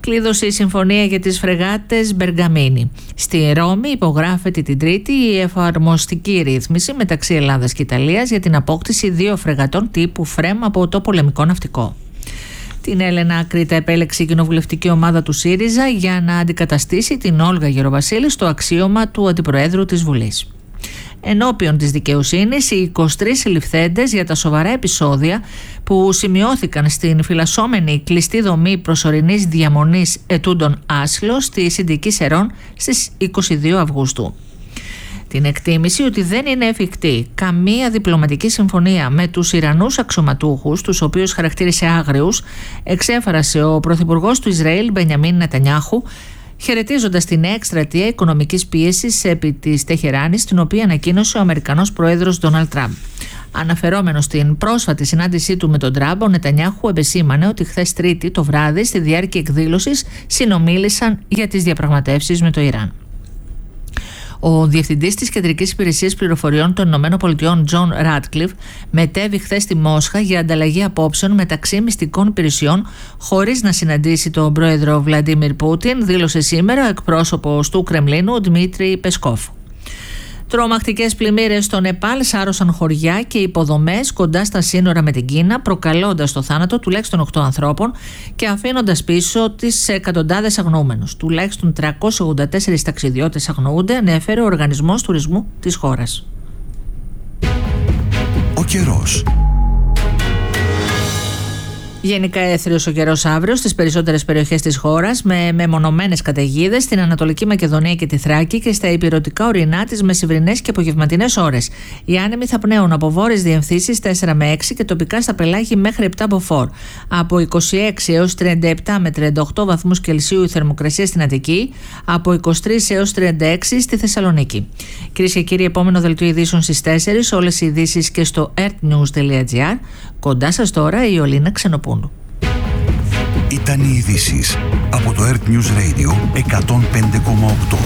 Κλείδωσε η συμφωνία για τις φρεγάτες Μπεργαμίνη. Στη Ρώμη υπογράφεται την Τρίτη η εφαρμοστική ρύθμιση μεταξύ Ελλάδας και Ιταλίας για την απόκτηση δύο φρεγατών τύπου Φρέμ από το πολεμικό ναυτικό. Την Έλενα Κρήτα επέλεξε η κοινοβουλευτική ομάδα του ΣΥΡΙΖΑ για να αντικαταστήσει την Όλγα Γεροβασίλη στο αξίωμα του Αντιπροέδρου της Βουλής. Ενώπιον της δικαιοσύνης, οι είκοσι τρεις συλληφθέντες για τα σοβαρά επεισόδια που σημειώθηκαν στην φυλασσόμενη κλειστή δομή προσωρινής διαμονής ετούντων άσυλο στη Συντική Σερών στις είκοσι δύο Αυγούστου. Την εκτίμηση ότι δεν είναι εφικτή καμία διπλωματική συμφωνία με τους Ιρανούς αξιωματούχους, τους οποίους χαρακτήρισε άγριους, εξέφρασε ο Πρωθυπουργός του Ισραήλ Μπενιαμίν Νετανιάχου, χαιρετίζοντας την εκστρατεία οικονομικής πίεσης επί της Τεχεράνης, την οποία ανακοίνωσε ο Αμερικανός Πρόεδρος Ντόναλντ Τραμπ. Αναφερόμενος στην πρόσφατη συνάντησή του με τον Τραμπ, ο Νετανιάχου επεσήμανε ότι χθες Τρίτη το βράδυ, στη διάρκεια εκδήλωσης, συνομίλησαν για τις διαπραγματεύσεις με το Ιράν. Ο διευθυντής της Κεντρικής Υπηρεσίας Πληροφοριών των ΗΠΑ, Τζον Ράτκλιφ, μετέβη χθες στη Μόσχα για ανταλλαγή απόψεων μεταξύ μυστικών υπηρεσιών, χωρίς να συναντήσει τον πρόεδρο Βλαντίμιρ Πούτιν, δήλωσε σήμερα ο εκπρόσωπος του Κρεμλίνου, ο Δημήτρη Πεσκόφ. Τρομακτικές πλημμύρες στο Νεπάλ σάρωσαν χωριά και υποδομές κοντά στα σύνορα με την Κίνα, προκαλώντας το θάνατο τουλάχιστον οκτώ ανθρώπων και αφήνοντας πίσω τις εκατοντάδες αγνοούμενους. Τουλάχιστον τριακόσιοι ογδόντα τέσσερις ταξιδιώτες αγνοούνται, ανέφερε ο Οργανισμός Τουρισμού της χώρας. Ο καιρός. Γενικά έθριος ο καιρός αύριο στις περισσότερες περιοχές της χώρας, με μεμονωμένες καταιγίδες στην Ανατολική Μακεδονία και τη Θράκη και στα ηπειρωτικά ορεινά τις μεσημβρινές και απογευματινές ώρες. Οι άνεμοι θα πνέουν από βόρειες διευθύνσεις τέσσερα με έξι και τοπικά στα πελάγη μέχρι επτά μποφόρ. Από είκοσι έξι έως τριάντα επτά με τριάντα οκτώ βαθμούς Κελσίου η θερμοκρασία στην Αττική, από είκοσι τρεις έως τριάντα έξι στη Θεσσαλονίκη. Κυρίες και κύριοι, επόμενο δελτίο ειδήσεων στις τέσσερις, όλες οι ειδήσεις και στο ertnews τελεία gr. Κοντά σας τώρα η Ιωλίνα Ξενοπούλου. Ήταν οι ειδήσεις από το Earth News Radio εκατόν πέντε κόμμα οκτώ.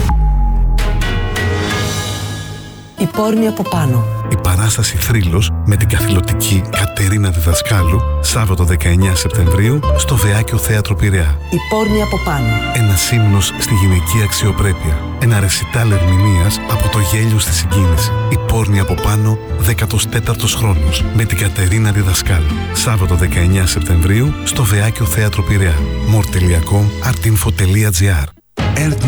Η πόρνη από πάνω. Η παράσταση Θρύλος με την καθηλωτική Κατερίνα Διδασκάλου, Σάββατο δεκαεννέα Σεπτεμβρίου στο Βεάκιο Θέατρο Πειραιά. Η πόρνη από πάνω. Ένας ύμνος στη γυναική αξιοπρέπεια. Ένα ρεσιτάλ ερμηνείας από το γέλιο στη συγκίνηση. Η πόρνη από πάνω, δέκατος τέταρτος χρόνος με την Κατερίνα Διδασκάλου. Σάββατο δεκαεννέα Σεπτεμβρίου στο Βεάκιο Θέατρο Πειραιά. μορ τελεία κομ, artinfo τελεία gr. Earth